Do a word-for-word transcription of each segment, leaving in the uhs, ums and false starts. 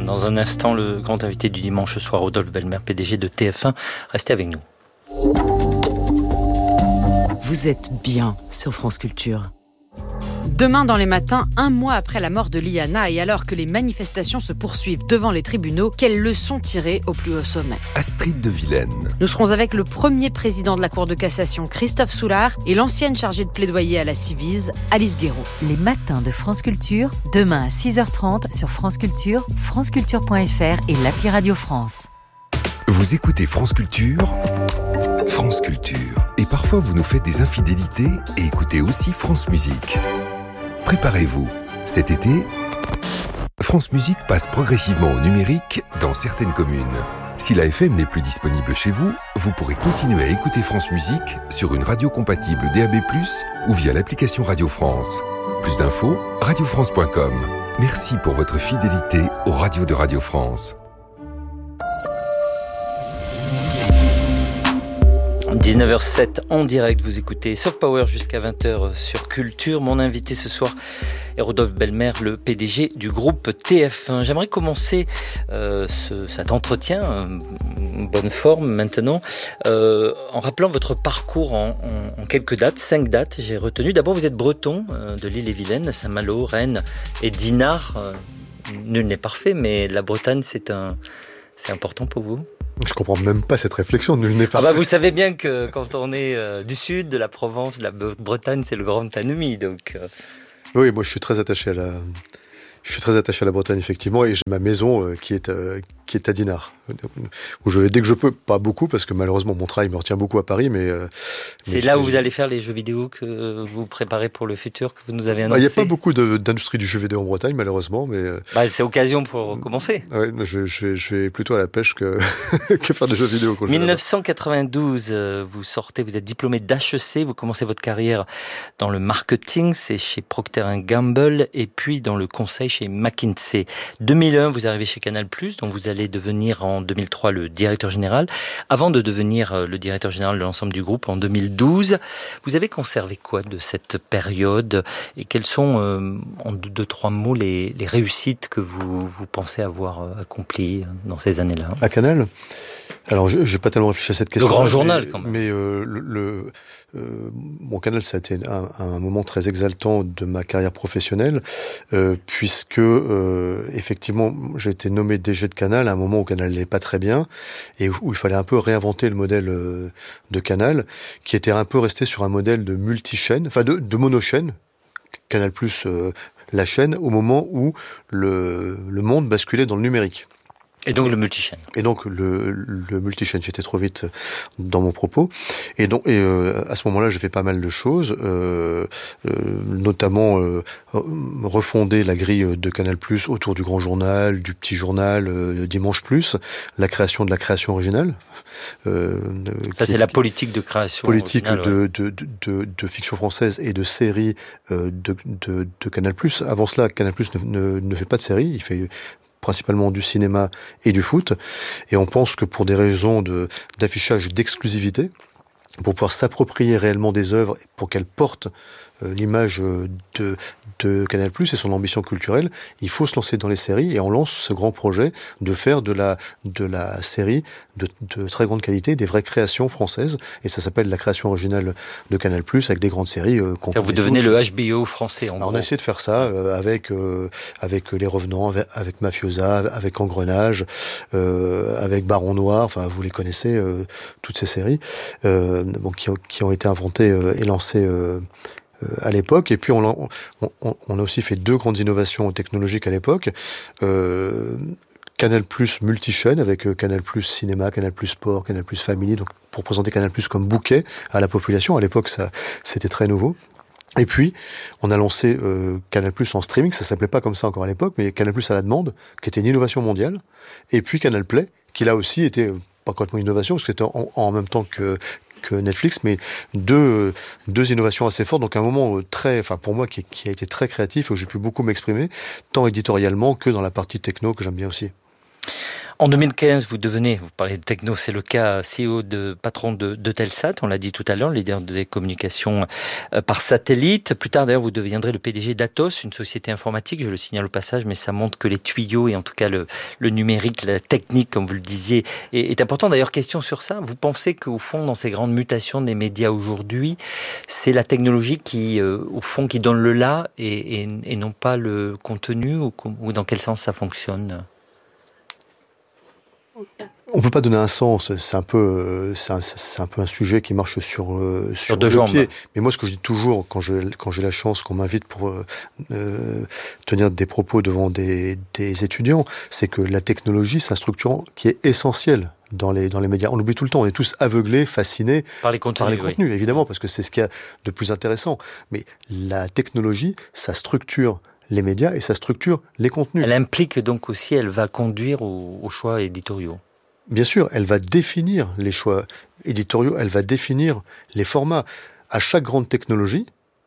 Dans un instant, le grand invité du dimanche soir, Rodolphe Belmer, P D G de T F un. Restez avec nous. Vous êtes bien sur France Culture. Demain dans les matins, un mois après la mort de Liana et alors que les manifestations se poursuivent devant les tribunaux, quelles leçons tirer au plus haut sommet ? Astrid de Vilaine. Nous serons avec le premier président de la Cour de cassation, Christophe Soulard, et l'ancienne chargée de plaidoyer à la Civise, Alice Guéraud. Les matins de France Culture, demain à six heures trente sur France Culture, franceculture point f r et l'appli Radio France. Vous écoutez France Culture, France Culture. Et parfois vous nous faites des infidélités et écoutez aussi France Musique. Préparez-vous, cet été, France Musique passe progressivement au numérique dans certaines communes. Si la F M n'est plus disponible chez vous, vous pourrez continuer à écouter France Musique sur une radio compatible D A B plus, ou via l'application Radio France. Plus d'infos, radio france point com. Merci pour votre fidélité aux radios de Radio France. dix-neuf heures sept en direct, vous écoutez Soft Power jusqu'à vingt heures sur Culture. Mon invité ce soir est Rodolphe Belmer, le P D G du groupe T F un. J'aimerais commencer euh, ce, cet entretien, euh, en bonne forme maintenant, euh, en rappelant votre parcours en, en, en quelques dates, cinq dates. J'ai retenu. D'abord, vous êtes breton euh, de l'Ille-et-Vilaine, Saint-Malo, Rennes et Dinard. Euh, nul n'est parfait, mais la Bretagne, c'est, un, c'est important pour vous ? Je comprends même pas cette réflexion, nul n'est parfait. Ah bah vous savez bien que quand on est euh, du sud, de la Provence, de la Bretagne, c'est le grand ennemi, donc... Euh... Oui, moi je suis très attaché à la... Je suis très attaché à la Bretagne, effectivement, et j'ai ma maison euh, qui, est, euh, qui est à Dinard, où je vais dès que je peux, pas beaucoup, parce que malheureusement mon travail me retient beaucoup à Paris, mais... Euh, c'est mais là je, où vous allez faire les jeux vidéo que vous préparez pour le futur, que vous nous avez il annoncé. n'y a pas beaucoup de, d'industrie du jeu vidéo en Bretagne, malheureusement, mais... Euh, bah, c'est occasion pour commencer. Ouais, je, je, je vais plutôt à la pêche que, que faire des jeux vidéo. Quand dix-neuf cent quatre-vingt-douze, euh, vous sortez, vous êtes diplômé d'H E C, vous commencez votre carrière dans le marketing, c'est chez Procter and Gamble, et puis dans le conseil chez McKinsey. deux mille un, vous arrivez chez Canal plus, dont vous allez devenir en deux mille trois le directeur général. Avant de devenir le directeur général de l'ensemble du groupe en deux mille douze, vous avez conservé quoi de cette période et quelles sont, euh, en deux, deux, trois mots, les, les réussites que vous, vous pensez avoir accomplies dans ces années-là ? À Canal ? Alors, je n'ai pas tellement réfléchi à cette question. Le grand journal, quand même. Mais euh, le, le euh, mon Canal, ça a été un, un moment très exaltant de ma carrière professionnelle, euh, puisque euh, effectivement, j'ai été nommé D G de Canal à un moment où Canal n'allait pas très bien et où, où il fallait un peu réinventer le modèle euh, de Canal, qui était un peu resté sur un modèle de multi-chaîne, enfin de, de mono-chaîne, Canal plus euh, la chaîne, au moment où le, le monde basculait dans le numérique. Et donc le multichaîne. Et donc le, le multichaîne, j'étais trop vite dans mon propos. Et donc et euh, à ce moment-là, j'ai fait pas mal de choses, euh, euh, notamment euh, refonder la grille de Canal+ autour du Grand Journal, du Petit Journal, euh, Dimanche Plus, la création de la création originale. Euh, Ça, c'est est, la politique de création politique originale. de, ouais. de, de, de, de fiction française et de séries euh, de, de, de Canal+. Avant cela, Canal+ ne, ne, ne fait pas de séries, il fait principalement du cinéma et du foot, et on pense que pour des raisons de, d'affichage d'exclusivité, pour pouvoir s'approprier réellement des œuvres, pour qu'elles portent euh, l'image de, de Canal+, et son ambition culturelle, il faut se lancer dans les séries, et on lance ce grand projet de faire de la, de la série de, de très grande qualité, des vraies créations françaises, et ça s'appelle la création originale de Canal+, avec des grandes séries. Euh, qu'on vous devenez tous. Le H B O français, en Alors, gros. on a essayé de faire ça euh, avec, euh, avec Les Revenants, avec, avec Mafiosa, avec Engrenage, euh, avec Baron Noir, enfin vous les connaissez, euh, toutes ces séries, euh, bon, qui, ont, qui ont été inventées euh, et lancées euh, à l'époque. Et puis on a, on, on a aussi fait deux grandes innovations technologiques à l'époque. Euh, Canal+ multichaîne avec Canal+ cinéma, Canal+ sport, Canal+ family, donc pour présenter Canal+ comme bouquet à la population. À l'époque, ça, c'était très nouveau. Et puis, on a lancé euh, Canal+ en streaming, ça s'appelait pas comme ça encore à l'époque, mais Canal+ à la demande, qui était une innovation mondiale. Et puis Canal Play, qui là aussi était pas complètement une innovation, parce que c'était en, en même temps que que Netflix, mais deux, deux innovations assez fortes, donc un moment très, enfin pour moi qui, qui a été très créatif, où j'ai pu beaucoup m'exprimer, tant éditorialement que dans la partie techno que j'aime bien aussi. En deux mille quinze, vous devenez, vous parlez de techno, c'est le cas, C E O de patron de, de Telsat, on l'a dit tout à l'heure, leader des communications par satellite. Plus tard, d'ailleurs, vous deviendrez le P D G d'Atos, une société informatique, je le signale au passage, mais ça montre que les tuyaux, et en tout cas le, le numérique, la technique, comme vous le disiez, est, est important. D'ailleurs, question sur ça, vous pensez qu'au fond, dans ces grandes mutations des médias aujourd'hui, c'est la technologie qui, euh, au fond, qui donne le là et, et, et non pas le contenu, ou, ou dans quel sens ça fonctionne ? On peut pas donner un sens. C'est un peu, c'est un, c'est un peu un sujet qui marche sur euh, sur, sur deux deux jambes. pieds. Mais moi, ce que je dis toujours quand je quand j'ai la chance qu'on m'invite pour euh, euh, tenir des propos devant des des étudiants, c'est que la technologie, c'est un structurant qui est essentiel dans les dans les médias. On l'oublie tout le temps. On est tous aveuglés, fascinés par les contenus, par les oui. contenus, évidemment, parce que c'est ce qu'il y a de plus intéressant. Mais la technologie, ça structure les médias et ça structure les contenus. Elle implique donc aussi, elle va conduire aux, aux choix éditoriaux. Bien sûr, elle va définir les choix éditoriaux, elle va définir les formats. À chaque grande technologie,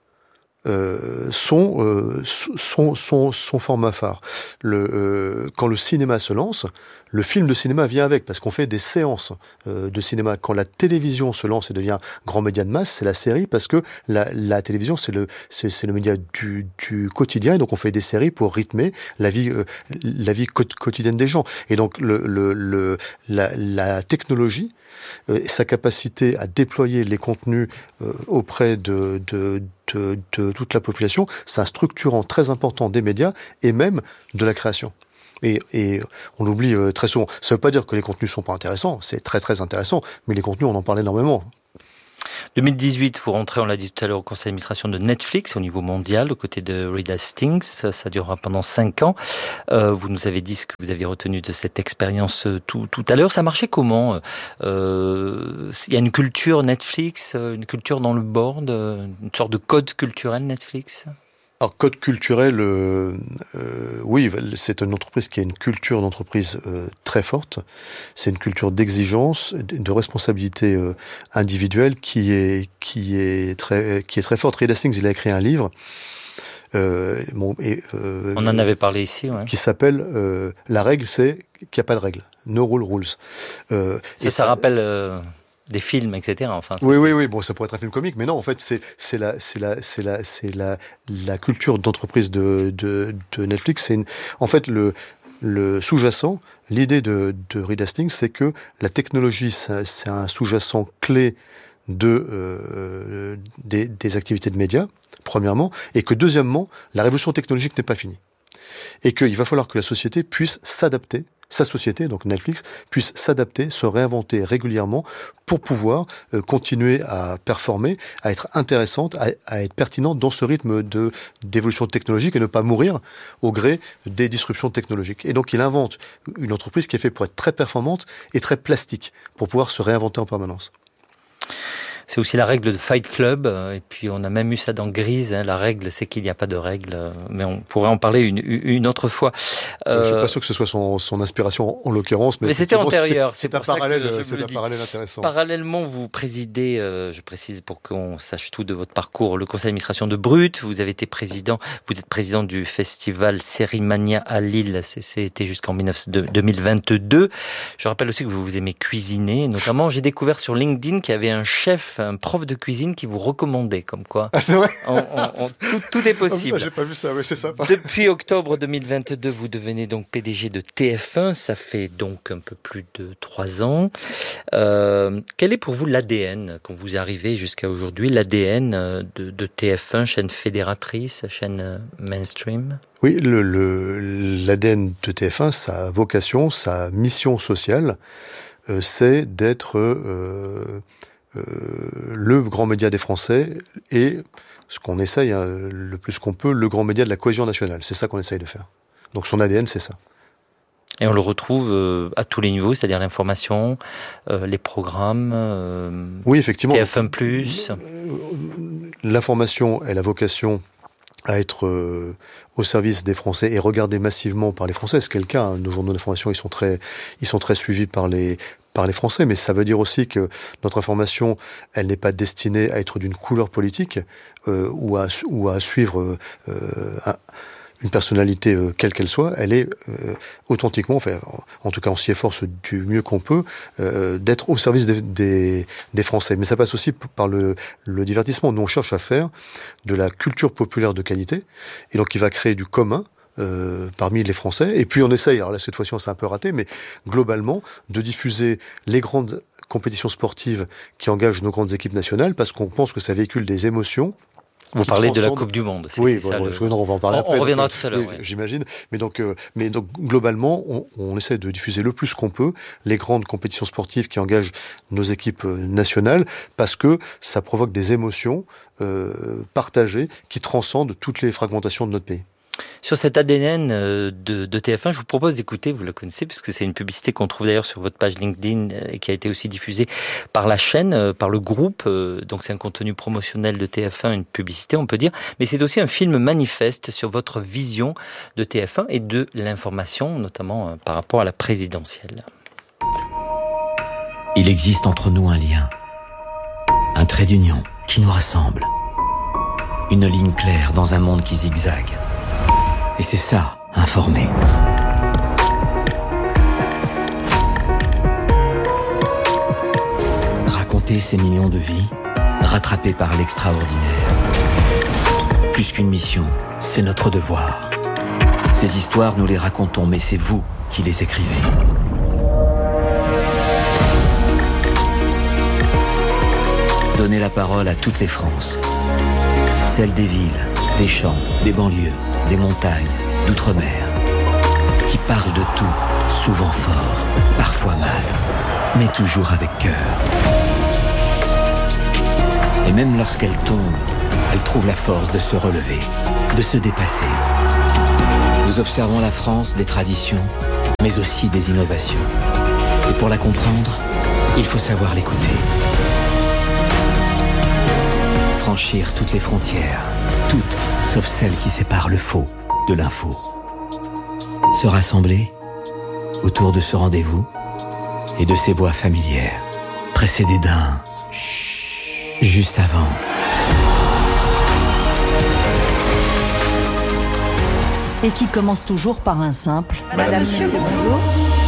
euh, son, euh, son, son, son format phare. Le, euh, quand le cinéma se lance, le film de cinéma vient avec, parce qu'on fait des séances euh, de cinéma. Quand la télévision se lance et devient grand média de masse, c'est la série, parce que la, la télévision, c'est le, c'est, c'est le média du, du quotidien, et donc on fait des séries pour rythmer la vie, euh, la vie quotidienne des gens. Et donc le, le, le, la, la technologie, euh, sa capacité à déployer les contenus euh, auprès de, de, de, de toute la population, c'est un structurant très important des médias et même de la création. Et, et on l'oublie euh, très souvent. Ça ne veut pas dire que les contenus sont pas intéressants, c'est très très intéressant, mais les contenus, on en parle énormément. deux mille dix-huit, vous rentrez, on l'a dit tout à l'heure, au conseil d'administration de Netflix au niveau mondial, aux côtés de Reed Hastings. Ça, ça durera pendant cinq ans. Euh, vous nous avez dit ce que vous aviez retenu de cette expérience tout, tout à l'heure. Ça marchait comment ? euh, Il y a une culture Netflix, une culture dans le board, une sorte de code culturel Netflix ? Alors, code culturel, euh, euh, oui, c'est une entreprise qui a une culture d'entreprise euh, très forte. C'est une culture d'exigence, de responsabilité euh, individuelle qui est qui est très qui est très forte. Reed Hastings, il a écrit un livre. Euh, bon, et, euh, On en avait parlé ici, ouais. Qui s'appelle euh, La règle, c'est qu'il n'y a pas de règle. No rule rules. Euh, ça, et ça, ça rappelle. Euh... Des films, et cetera. Enfin, oui, oui, oui. Bon, ça pourrait être un film comique, mais non. En fait, c'est c'est la c'est la c'est la c'est la la culture d'entreprise de de, de Netflix. C'est une, en fait le le sous-jacent. L'idée de de Reed Hastings, c'est que la technologie, ça, c'est un sous-jacent clé de euh, des des activités de médias, premièrement, et que deuxièmement, la révolution technologique n'est pas finie, et qu'il va falloir que la société puisse s'adapter. Sa société, donc Netflix, puisse s'adapter, se réinventer régulièrement pour pouvoir euh, continuer à performer, à être intéressante, à, à être pertinente dans ce rythme de, d'évolution technologique et ne pas mourir au gré des disruptions technologiques. Et donc il invente une entreprise qui est faite pour être très performante et très plastique, pour pouvoir se réinventer en permanence. C'est aussi la règle de Fight Club, et puis on a même eu ça dans Grise, hein. La règle, c'est qu'il n'y a pas de règle, mais on pourrait en parler une, une autre fois. Euh... Je ne suis pas sûr que ce soit son, son inspiration en, en l'occurrence, mais, mais c'était antérieur. C'est, c'est, un, parallèle, c'est un parallèle intéressant. Parallèlement, vous présidez, euh, je précise pour qu'on sache tout de votre parcours, le conseil d'administration de Brut. Vous avez été président, vous êtes président du festival Sérimania à Lille. C'était jusqu'en deux mille vingt-deux. Je rappelle aussi que vous aimez cuisiner. Notamment, j'ai découvert sur LinkedIn qu'il y avait un chef, un prof de cuisine qui vous recommandait, comme quoi. Ah, c'est vrai. On, on, on, tout, tout est possible. Ça, j'ai pas vu ça, ouais, c'est sympa. Depuis octobre deux mille vingt-deux, vous devenez donc P D G de T F un. Ça fait donc un peu plus de trois ans. Euh, quel est pour vous l'A D N, quand vous arrivez jusqu'à aujourd'hui, l'A D N de, de T F un, chaîne fédératrice, chaîne mainstream ? Oui, le, le, l'A D N de T F un, sa vocation, sa mission sociale, euh, c'est d'être euh, Euh, le grand média des Français et ce qu'on essaye hein, le plus qu'on peut, le grand média de la cohésion nationale. C'est ça qu'on essaye de faire. Donc son A D N, c'est ça. Et on le retrouve euh, à tous les niveaux, c'est-à-dire l'information, euh, les programmes, euh, oui, effectivement. T F un plus. L'information et la vocation à être euh, au service des Français et regardé massivement par les Français. C'est le cas. Hein. Nos journaux d'information, ils sont très, ils sont très suivis par les par les Français, mais ça veut dire aussi que notre information, elle n'est pas destinée à être d'une couleur politique euh, ou à ou à suivre euh, un, une personnalité euh, quelle qu'elle soit, elle est euh, authentiquement, enfin, en tout cas on s'y efforce du mieux qu'on peut, euh, d'être au service des, des, des Français. Mais ça passe aussi par le, le divertissement. Nous on cherche à faire de la culture populaire de qualité, et donc il va créer du commun euh, parmi les Français. Et puis on essaye, alors là cette fois-ci on s'est un peu raté, mais globalement de diffuser les grandes compétitions sportives qui engagent nos grandes équipes nationales, parce qu'on pense que ça véhicule des émotions. Vous parlez de la Coupe du Monde. Oui, ça, bon, le... non, on va en parler on, après. On reviendra donc, tout à l'heure. Oui, ouais. J'imagine. Mais donc, euh, mais donc globalement, on, on essaie de diffuser le plus qu'on peut les grandes compétitions sportives qui engagent nos équipes nationales, parce que ça provoque des émotions euh, partagées qui transcendent toutes les fragmentations de notre pays. Sur cet A D N de, de T F un, je vous propose d'écouter, vous le connaissez, puisque c'est une publicité qu'on trouve d'ailleurs sur votre page LinkedIn et qui a été aussi diffusée par la chaîne, par le groupe. Donc c'est un contenu promotionnel de T F un, une publicité on peut dire, mais c'est aussi un film manifeste sur votre vision de T F un et de l'information, notamment par rapport à la présidentielle. Il existe entre nous un lien, un trait d'union qui nous rassemble, une ligne claire dans un monde qui zigzague. Et c'est ça, informer. Raconter ces millions de vies, rattrapées par l'extraordinaire. Plus qu'une mission, c'est notre devoir. Ces histoires, nous les racontons, mais c'est vous qui les écrivez. Donnez la parole à toutes les Frances. Celles des villes, des champs, des banlieues, des montagnes, d'outre-mer, qui parlent de tout, souvent fort, parfois mal, mais toujours avec cœur. Et même lorsqu'elles tombent, elles trouvent la force de se relever, de se dépasser. Nous observons la France des traditions, mais aussi des innovations. Et pour la comprendre, il faut savoir l'écouter. Franchir toutes les frontières, toutes, sauf celles qui séparent le faux de l'info. Se rassembler autour de ce rendez-vous et de ces voix familières, précédées d'un chut juste avant. Et qui commence toujours par un simple « Madame, Monsieur, bonjour ».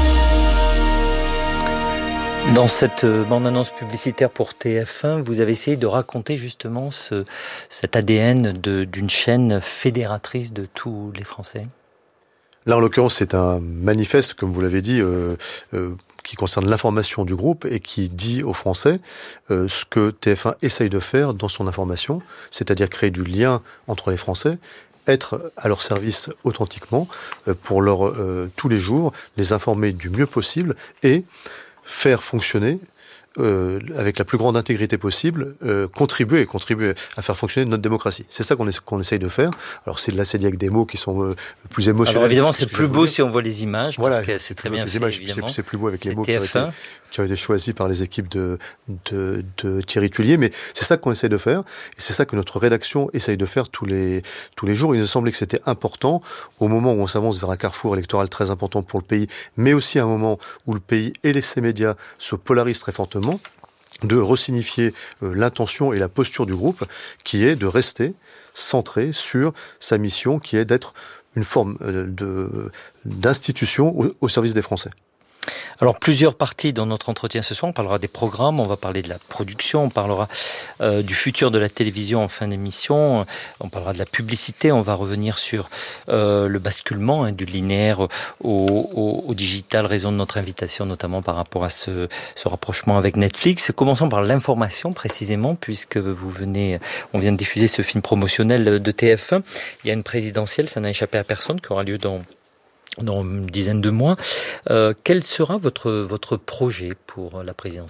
Dans cette bande-annonce publicitaire pour T F un, vous avez essayé de raconter justement ce, cet A D N de, d'une chaîne fédératrice de tous les Français. Là, en l'occurrence, c'est un manifeste, comme vous l'avez dit, euh, euh, qui concerne l'information du groupe et qui dit aux Français euh, ce que T F un essaye de faire dans son information, c'est-à-dire créer du lien entre les Français, être à leur service authentiquement, euh, pour leur, euh, tous les jours, les informer du mieux possible et faire fonctionner euh, avec la plus grande intégrité possible, euh, contribuer, contribuer à faire fonctionner notre démocratie. C'est ça qu'on, est, qu'on essaye de faire. Alors c'est de là, c'est dit avec des mots qui sont euh, plus émotionnels. Alors évidemment, c'est plus beau si on voit les images, parce voilà, que c'est très bien fait, images, évidemment. C'est, c'est plus beau avec c'est les mots T F un. Qui, ont été, qui ont été choisis par les équipes de, de, de Thierry Tullier. Mais c'est ça qu'on essaye de faire, et c'est ça que notre rédaction essaye de faire tous les, tous les jours. Il nous semblait que c'était important, au moment où on s'avance vers un carrefour électoral très important pour le pays, mais aussi à un moment où le pays et les ses médias se polarisent très fortement, de resignifier euh, l'intention et la posture du groupe, qui est de rester centré sur sa mission, qui est d'être une forme euh, de, d'institution au, au service des Français. Alors, plusieurs parties dans notre entretien ce soir. On parlera des programmes, on va parler de la production, on parlera euh, du futur de la télévision en fin d'émission, on parlera de la publicité, on va revenir sur euh, le basculement hein, du linéaire au, au, au digital, raison de notre invitation, notamment par rapport à ce, ce rapprochement avec Netflix. Commençons par l'information, précisément, puisque vous venez, on vient de diffuser ce film promotionnel de T F un. Il y a une présidentielle, ça n'a échappé à personne, qui aura lieu dans... dans une dizaine de mois. Euh, quel sera votre, votre projet pour la présidentielle ?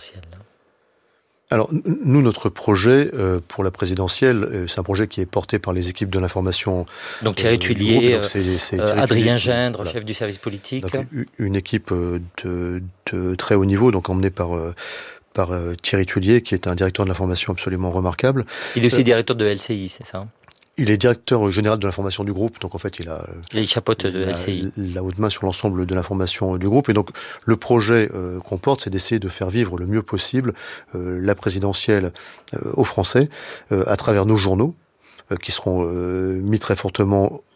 Alors, nous, notre projet euh, pour la présidentielle, euh, c'est un projet qui est porté par les équipes de l'information. Donc Thierry euh, Tullier, donc c'est, c'est euh, Thierry Adrien Tullier, Gindre, voilà. chef du service politique. Donc, une équipe de, de très haut niveau, donc emmenée par... Euh, par euh, Thierry Tullier, qui est un directeur de l'information absolument remarquable. Il est aussi euh, directeur de L C I, c'est ça ? Il est directeur général de l'information du groupe, donc en fait il a il chapeaute de la, L C I. la haute main sur l'ensemble de l'information du groupe. Et donc le projet euh, qu'on porte, c'est d'essayer de faire vivre le mieux possible euh, la présidentielle euh, aux Français euh, à travers nos journaux, euh, qui seront euh, mis très fortement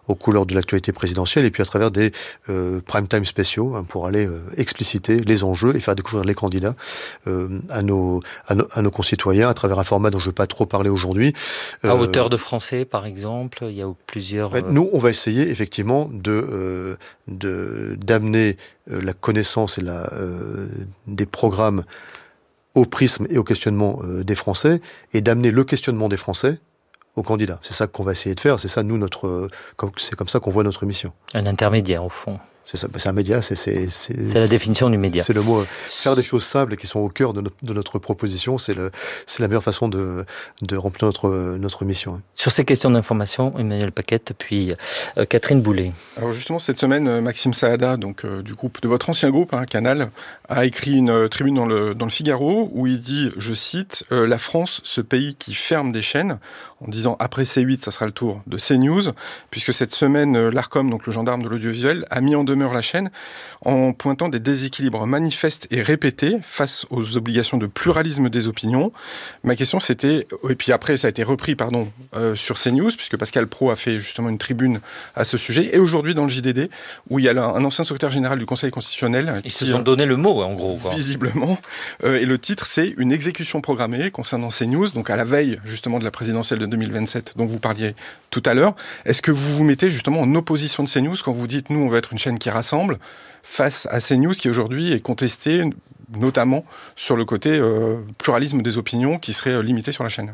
aux couleurs de l'actualité présidentielle et puis à travers des euh, prime time spéciaux hein, pour aller euh, expliciter les enjeux et faire découvrir les candidats euh, à, nos, à, nos, à nos concitoyens à travers un format dont je ne vais pas trop parler aujourd'hui. À euh, hauteur de français, par exemple, il y a plusieurs... Euh... Nous, on va essayer effectivement de, euh, de, d'amener euh, la connaissance et la, euh, des programmes au prisme et au questionnement euh, des Français et d'amener le questionnement des Français aux candidats. C'est ça qu'on va essayer de faire. C'est ça, nous, notre, c'est comme ça qu'on voit notre mission. Un intermédiaire, au fond. C'est ça, c'est un média, c'est... C'est, c'est, c'est la définition du média. C'est le mot. Faire des choses simples et qui sont au cœur de notre, de notre proposition, c'est, le, c'est la meilleure façon de, de remplir notre, notre mission. Sur ces questions d'information, Emmanuel Paquette, puis euh, Catherine Boulet. Alors justement, cette semaine, Maxime Saada, donc, euh, du groupe, de votre ancien groupe, hein, Canal, a écrit une euh, tribune dans le, dans le Figaro où il dit, je cite, euh, « La France, ce pays qui ferme des chaînes », en disant après C huit, ça sera le tour de CNews, puisque cette semaine, l'Arcom, donc le gendarme de l'audiovisuel, a mis en demeure la chaîne en pointant des déséquilibres manifestes et répétés face aux obligations de pluralisme des opinions. Ma question, c'était, et puis après, ça a été repris, pardon, euh, sur CNews, puisque Pascal Praud a fait justement une tribune à ce sujet, et aujourd'hui dans le J D D, où il y a un ancien secrétaire général du Conseil constitutionnel. Ils qui, se sont donné le mot, en gros. Quoi. Visiblement. Euh, et le titre, c'est « Une exécution programmée concernant CNews », donc à la veille justement de la présidentielle de deux mille vingt-sept, dont vous parliez tout à l'heure. Est-ce que vous vous mettez justement en opposition de CNews quand vous dites « nous, on va être une chaîne qui rassemble » face à CNews qui aujourd'hui est contestée, notamment sur le côté euh, pluralisme des opinions qui serait euh, limité sur la chaîne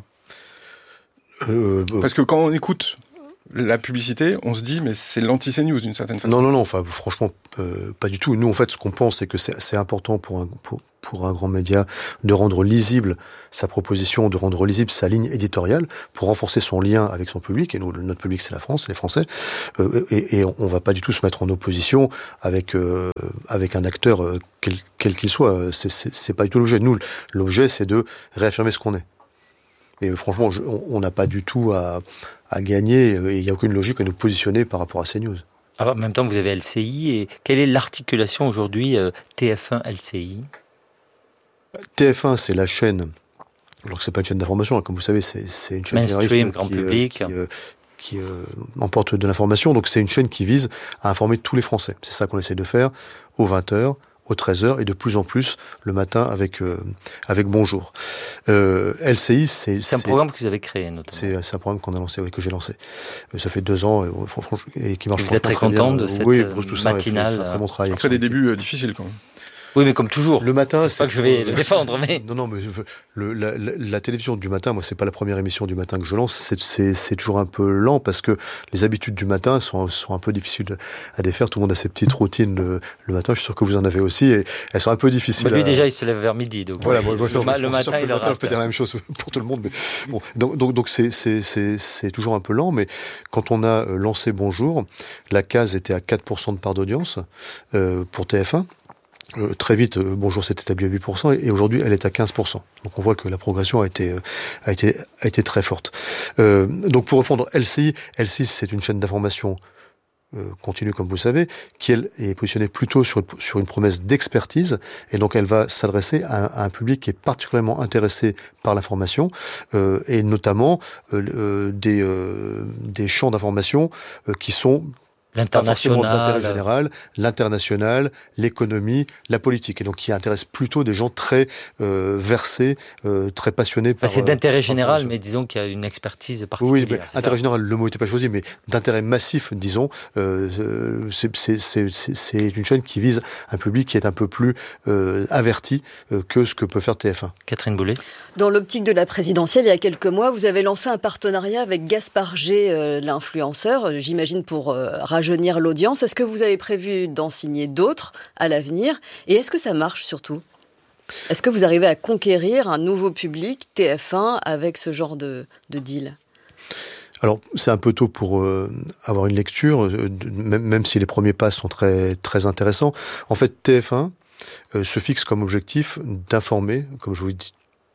euh, euh... Parce que quand on écoute la publicité, on se dit mais c'est l'anti-CNews d'une certaine façon. Non, non, non, enfin franchement, euh, pas du tout. Nous, en fait, ce qu'on pense, c'est que c'est, c'est important pour un... Pour... pour un grand média, de rendre lisible sa proposition, de rendre lisible sa ligne éditoriale, pour renforcer son lien avec son public, et nous, notre public c'est la France, les Français, euh, et, et on va pas du tout se mettre en opposition avec euh, avec un acteur euh, quel, quel qu'il soit, c'est, c'est, c'est pas du tout l'objet. Nous, l'objet c'est de réaffirmer ce qu'on est. Mais euh, franchement, je, on n'a pas du tout à, à gagner, et il n'y a aucune logique à nous positionner par rapport à CNews. Alors, en même temps, vous avez L C I, et quelle est l'articulation aujourd'hui euh, T F un L C I ? T F un, c'est la chaîne, alors que c'est pas une chaîne d'information, comme vous savez, c'est, c'est une chaîne mainstream, grand qui, public, euh, qui, euh, qui euh, emporte de l'information, donc c'est une chaîne qui vise à informer tous les Français. C'est ça qu'on essaie de faire aux vingt heures, aux treize heures et de plus en plus le matin avec, euh, avec Bonjour. Euh, L C I, c'est... C'est un c'est, programme que vous avez créé, notamment. C'est, c'est un programme qu'on a lancé, oui, que j'ai lancé. Euh, ça fait deux ans, et, et qui marche vous êtes très content de cette oui, matinale. Fait, fait un très bon travail. Après des débuts euh, difficiles, quand même. Oui, mais comme toujours. Le matin, c'est pas que je vais le défendre, mais non, non, mais le, la, la, la télévision du matin, moi, c'est pas la première émission du matin que je lance. C'est, c'est, c'est toujours un peu lent parce que les habitudes du matin sont, sont un peu difficiles à défaire. Tout le monde a ses petites routines le, le matin. Je suis sûr que vous en avez aussi, et elles sont un peu difficiles. Bah lui à... déjà, il se lève vers midi, donc voilà. Bon, le, ça, le matin, il le matin, peut dire la même chose pour tout le monde, mais bon. Donc, donc, donc c'est, c'est, c'est, c'est toujours un peu lent. Mais quand on a lancé Bonjour, la case était à quatre pour cent de part d'audience euh, pour T F un. Euh, très vite, euh, Bonjour s'est établi à huit pour cent et aujourd'hui elle est à quinze pour cent. Donc on voit que la progression a été, euh, a été, a été très forte. Euh, donc pour répondre, L C I, L C I c'est une chaîne d'information euh, continue comme vous savez, qui elle est positionnée plutôt sur, sur une promesse d'expertise et donc elle va s'adresser à, à un public qui est particulièrement intéressé par l'information euh, et notamment euh, des, euh, des champs d'information euh, qui sont l'international, d'intérêt général, l'international, l'économie, la politique, et donc qui intéresse plutôt des gens très euh, versés, euh, très passionnés. Par, bah, c'est d'intérêt euh, général, mais disons qu'il y a une expertise particulière. Oui, mais intérêt ça général, le mot n'était pas choisi, mais d'intérêt massif, disons, euh, c'est, c'est, c'est, c'est une chaîne qui vise un public qui est un peu plus euh, averti euh, que ce que peut faire T F un. Catherine Boulet. Dans l'optique de la présidentielle, il y a quelques mois, vous avez lancé un partenariat avec Gaspard G, euh, l'influenceur, j'imagine pour euh, rajeunir l'audience. Est-ce que vous avez prévu d'en signer d'autres à l'avenir ? Et est-ce que ça marche surtout ? Est-ce que vous arrivez à conquérir un nouveau public, T F un, avec ce genre de, de deal ? Alors, c'est un peu tôt pour euh, avoir une lecture, euh, de, même, même si les premiers pas sont très, très intéressants. En fait, T F un euh, se fixe comme objectif d'informer, comme je vous l'ai dit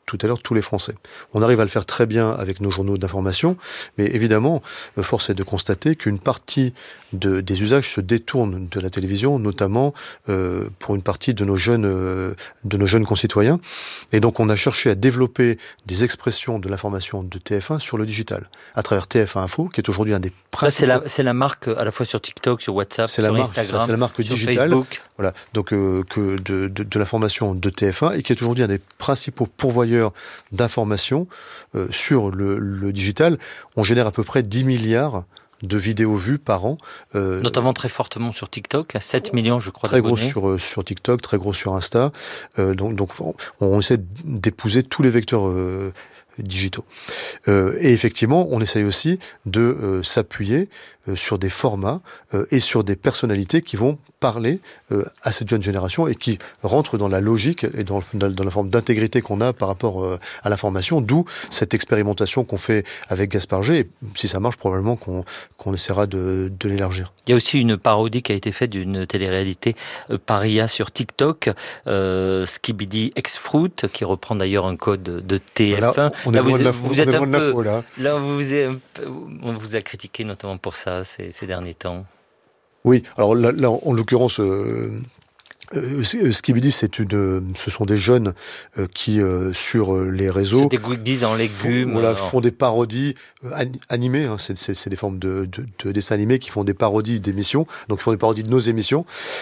tout à l'heure, tous les Français. On arrive à le faire très bien avec nos journaux d'information, mais évidemment, force est de constater qu'une partie de, des usages se détournent de la télévision, notamment euh, pour une partie de nos jeunes, euh, de nos jeunes concitoyens. Et donc, on a cherché à développer des expressions de l'information de T F un sur le digital, à travers T F un Info, qui est aujourd'hui un des principaux... C'est la, c'est la marque à la fois sur TikTok, sur WhatsApp, c'est sur la marque, Instagram, ça, c'est la marque sur digitale, Facebook. Voilà, donc euh, que de, de, de l'information de T F un et qui est aujourd'hui un des principaux pourvoyeurs d'informations euh, sur le, le digital. On génère à peu près dix milliards de vidéos vues par an. Euh, Notamment très fortement sur TikTok, à sept millions, je crois, très d'abonnés. Très gros sur, sur TikTok, très gros sur Insta. Euh, donc, donc on, on essaie d'épouser tous les vecteurs euh, digitaux. Euh, et effectivement, on essaye aussi de euh, s'appuyer euh, sur des formats euh, et sur des personnalités qui vont parler euh, à cette jeune génération et qui rentrent dans la logique et dans, dans la forme d'intégrité qu'on a par rapport euh, à l'information, d'où cette expérimentation qu'on fait avec Gaspard G. Et si ça marche, probablement qu'on, qu'on essaiera de, de l'élargir. Il y a aussi une parodie qui a été faite d'une télé-réalité euh, Paria sur TikTok, euh, Skibidi X-Fruit, qui reprend d'ailleurs un code de T F un. Là, on est là, loin vous, de la, vous on êtes est un loin de la peu, faux, là. Là, on vous, est, on vous a critiqué notamment pour ça ces, ces derniers temps. Oui, alors là, là en l'occurrence, euh, euh, Skibidi, c'est une, ce sont des jeunes euh, qui, euh, sur les réseaux, c'est des goodies en légumes, font, voilà, euh, font des parodies euh, animées. Hein, c'est, c'est, c'est des formes de, de, de dessins animés qui font des parodies d'émissions. Donc, ils font des parodies de nos émissions,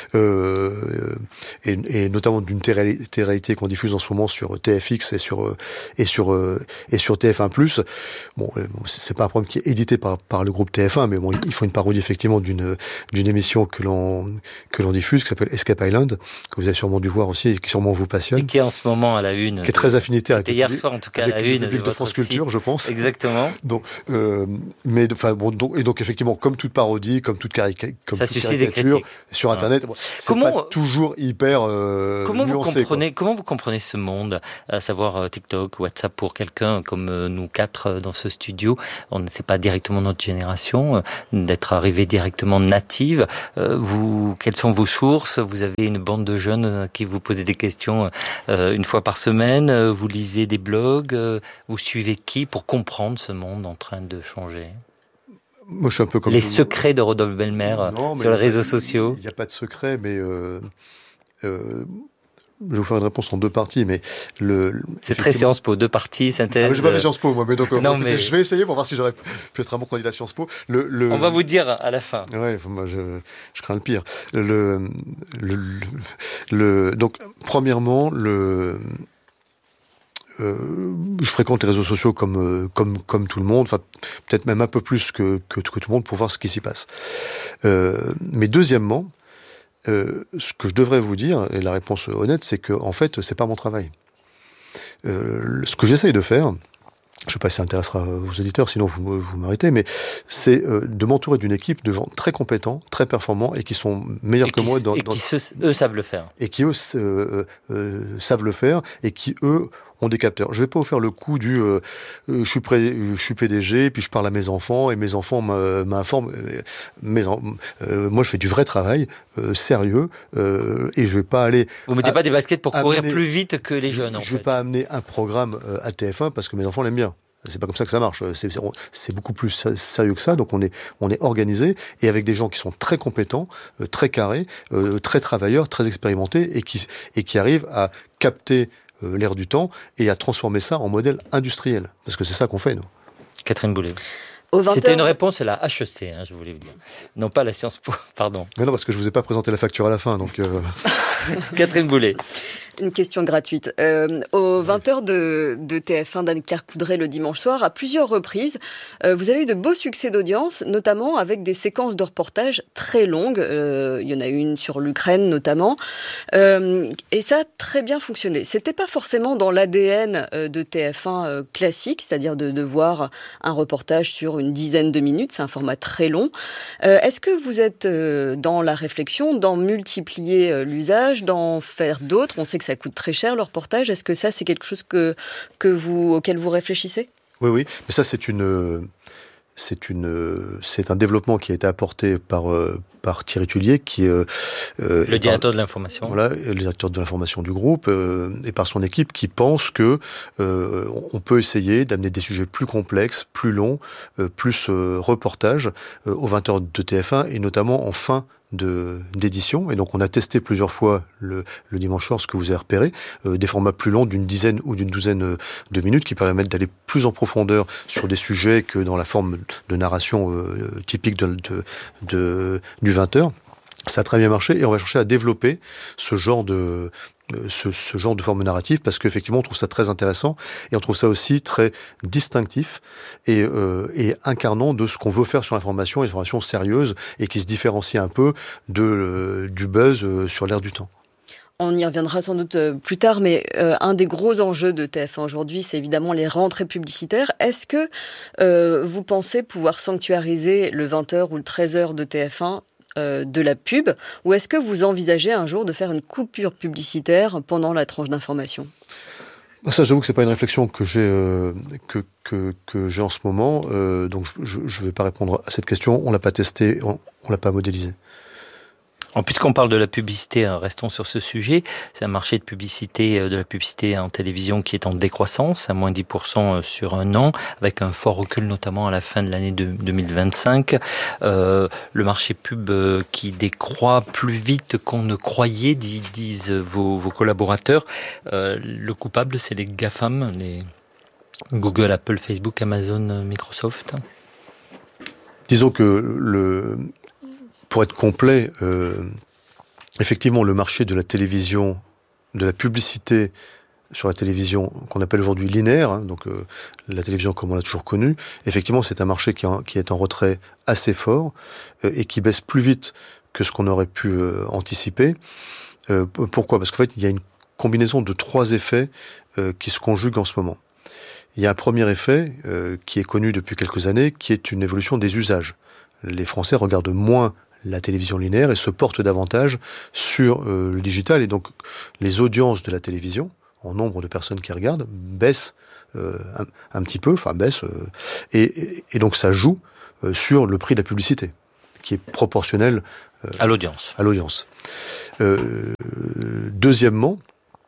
euh, et, et notamment d'une télé-réalité qu'on diffuse en ce moment sur T F X et sur et sur et sur T F un plus. Bon, c'est pas un programme qui est édité par par le groupe T F un, mais bon, ils font une parodie effectivement d'une d'une émission que l'on que l'on diffuse, qui s'appelle Escape Island, que vous avez sûrement dû voir aussi et qui sûrement vous passionne. Et qui est en ce moment à la une. Qui est très affinité avec, hier soir en tout cas à la une de, de, de France Culture, site. Je pense. Exactement. Donc, euh, mais enfin bon, donc, et donc effectivement, comme toute parodie, comme toute, carica- comme ça toute caricature sur Internet, ouais. c'est comment, pas toujours hyper euh, comment nuancé. Vous comprenez, quoi. Comment vous comprenez ce monde, à savoir euh, TikTok, WhatsApp, pour quelqu'un comme euh, nous quatre euh, dans ce studio, on ne sait pas directement notre génération, euh, d'être arrivé directement native. Euh, vous, quelles sont vos sources? Vous avez une bande de jeunes euh, qui vous posent des questions euh, une fois par semaine. Euh, vous lisez des blogs. Euh, vous suivez qui pour comprendre ce monde en train de changer? Moi, je suis un peu comme les secrets de Rodolphe Belmer non, sur les réseaux sociaux. Il n'y a pas de secret, mais euh, euh, je vais vous faire une réponse en deux parties. Mais le, c'est très Sciences Po, deux parties, synthèse. Ah, je n'ai pas fait Sciences Po, moi, mais donc non, écoutez, mais... je vais essayer pour voir si j'aurais pu être un bon candidat à Sciences Po. Le, le... On va vous dire à la fin. Ouais, moi, je, je crains le pire. Le, le, le, le, donc, premièrement, le. Euh, je fréquente les réseaux sociaux comme euh, comme comme tout le monde, enfin peut-être même un peu plus que, que que tout le monde pour voir ce qui s'y passe. Euh, mais deuxièmement, euh, ce que je devrais vous dire, et la réponse honnête, c'est que en fait c'est pas mon travail. Euh, ce que j'essaye de faire, je ne sais pas si ça intéressera vos auditeurs, sinon vous vous m'arrêtez, mais c'est euh, de m'entourer d'une équipe de gens très compétents, très performants et qui sont meilleurs et que qui, moi. Dans, et dans... qui se, eux savent le faire. Et qui eux euh, euh, savent le faire et qui eux ont des capteurs. Je vais pas vous faire le coup du euh, euh, je suis pré, je suis P D G, puis je parle à mes enfants et mes enfants m'informent. Mes, euh, moi, je fais du vrai travail euh, sérieux euh, et je vais pas aller. Vous mettez à, pas des baskets pour courir amener, plus vite que les jeunes. Je, en je fait. vais pas amener un programme euh, à T F un parce que mes enfants l'aiment bien. C'est pas comme ça que ça marche. C'est, c'est, c'est beaucoup plus sérieux que ça. Donc on est, on est organisé et avec des gens qui sont très compétents, euh, très carrés, euh, très travailleurs, très expérimentés et qui, et qui arrivent à capter euh, l'air du temps et à transformer ça en modèle industriel. Parce que c'est ça qu'on fait, nous. Catherine Boulet. vingt C'était heures... une réponse à la H E C, hein, je voulais vous dire. Non pas la Sciences Po, pardon. Mais non, parce que je vous ai pas présenté la facture à la fin, donc... Euh... Catherine Boulet. Une question gratuite. Euh, aux vingt heures de, de T F un d'Anne-Claire Coudray le dimanche soir, à plusieurs reprises, euh, vous avez eu de beaux succès d'audience, notamment avec des séquences de reportages très longues. Euh, il y en a une sur l'Ukraine notamment. Euh, et ça a très bien fonctionné. C'était pas forcément dans l'A D N de T F un euh, classique, c'est-à-dire de, de voir un reportage sur une dizaine de minutes. C'est un format très long. Euh, est-ce que vous êtes euh, dans la réflexion d'en multiplier euh, l'usage, d'en faire d'autres? On sait que ça coûte très cher le reportage. Est-ce que ça, c'est quelque chose que, que vous, auquel vous réfléchissez? Oui, oui. Mais ça, c'est une, c'est une, c'est un développement qui a été apporté par euh, par Thierry Tullier, qui est euh, le directeur par, de l'information. Voilà, le directeur de l'information du groupe, euh, et par son équipe, qui pense que euh, on peut essayer d'amener des sujets plus complexes, plus longs, euh, plus euh, reportages euh, aux vingt heures de T F un, et notamment en fin de d'édition. Et donc on a testé plusieurs fois le, le dimanche soir, ce que vous avez repéré, euh, des formats plus longs d'une dizaine ou d'une douzaine de minutes qui permettent d'aller plus en profondeur sur des sujets que dans la forme de narration euh, typique de, de, de, du vingt heures. Ça a très bien marché et on va chercher à développer ce genre de Ce, ce genre de forme narrative, parce qu'effectivement on trouve ça très intéressant et on trouve ça aussi très distinctif et, euh, et incarnant de ce qu'on veut faire sur l'information, une information sérieuse et qui se différencie un peu de, euh, du buzz euh, sur l'air du temps. On y reviendra sans doute plus tard, mais euh, un des gros enjeux de T F un aujourd'hui, c'est évidemment les rentrées publicitaires. Est-ce que euh, vous pensez pouvoir sanctuariser le vingt heures ou le treize heures de T F un de la pub, ou est-ce que vous envisagez un jour de faire une coupure publicitaire pendant la tranche d'information ? Ça, j'avoue que c'est pas une réflexion que j'ai euh, que, que que j'ai en ce moment, euh, donc je je vais pas répondre à cette question. On l'a pas testé, on, on l'a pas modélisé. En puisqu'on parle de la publicité, restons sur ce sujet. C'est un marché de publicité, de la publicité en télévision qui est en décroissance, à moins dix pour cent sur un an, avec un fort recul notamment à la fin de l'année deux mille vingt-cinq. Euh, le marché pub qui décroît plus vite qu'on ne croyait, disent vos, vos collaborateurs. Euh, le coupable, c'est les GAFAM, les Google, Apple, Facebook, Amazon, Microsoft. Disons que le... Pour être complet, euh, effectivement, le marché de la télévision, de la publicité sur la télévision, qu'on appelle aujourd'hui linéaire, hein, donc euh, la télévision comme on l'a toujours connue, effectivement, c'est un marché qui, en, qui est en retrait assez fort euh, et qui baisse plus vite que ce qu'on aurait pu euh, anticiper. Euh, pourquoi ? Parce qu'en fait, il y a une combinaison de trois effets euh, qui se conjuguent en ce moment. Il y a un premier effet euh, qui est connu depuis quelques années, qui est une évolution des usages. Les Français regardent moins la télévision linéaire et se porte davantage sur euh, le digital, et donc les audiences de la télévision en nombre de personnes qui regardent baissent euh, un, un petit peu, enfin baissent, euh, et, et donc ça joue euh, sur le prix de la publicité qui est proportionnel euh, à l'audience. À l'audience. Euh, deuxièmement,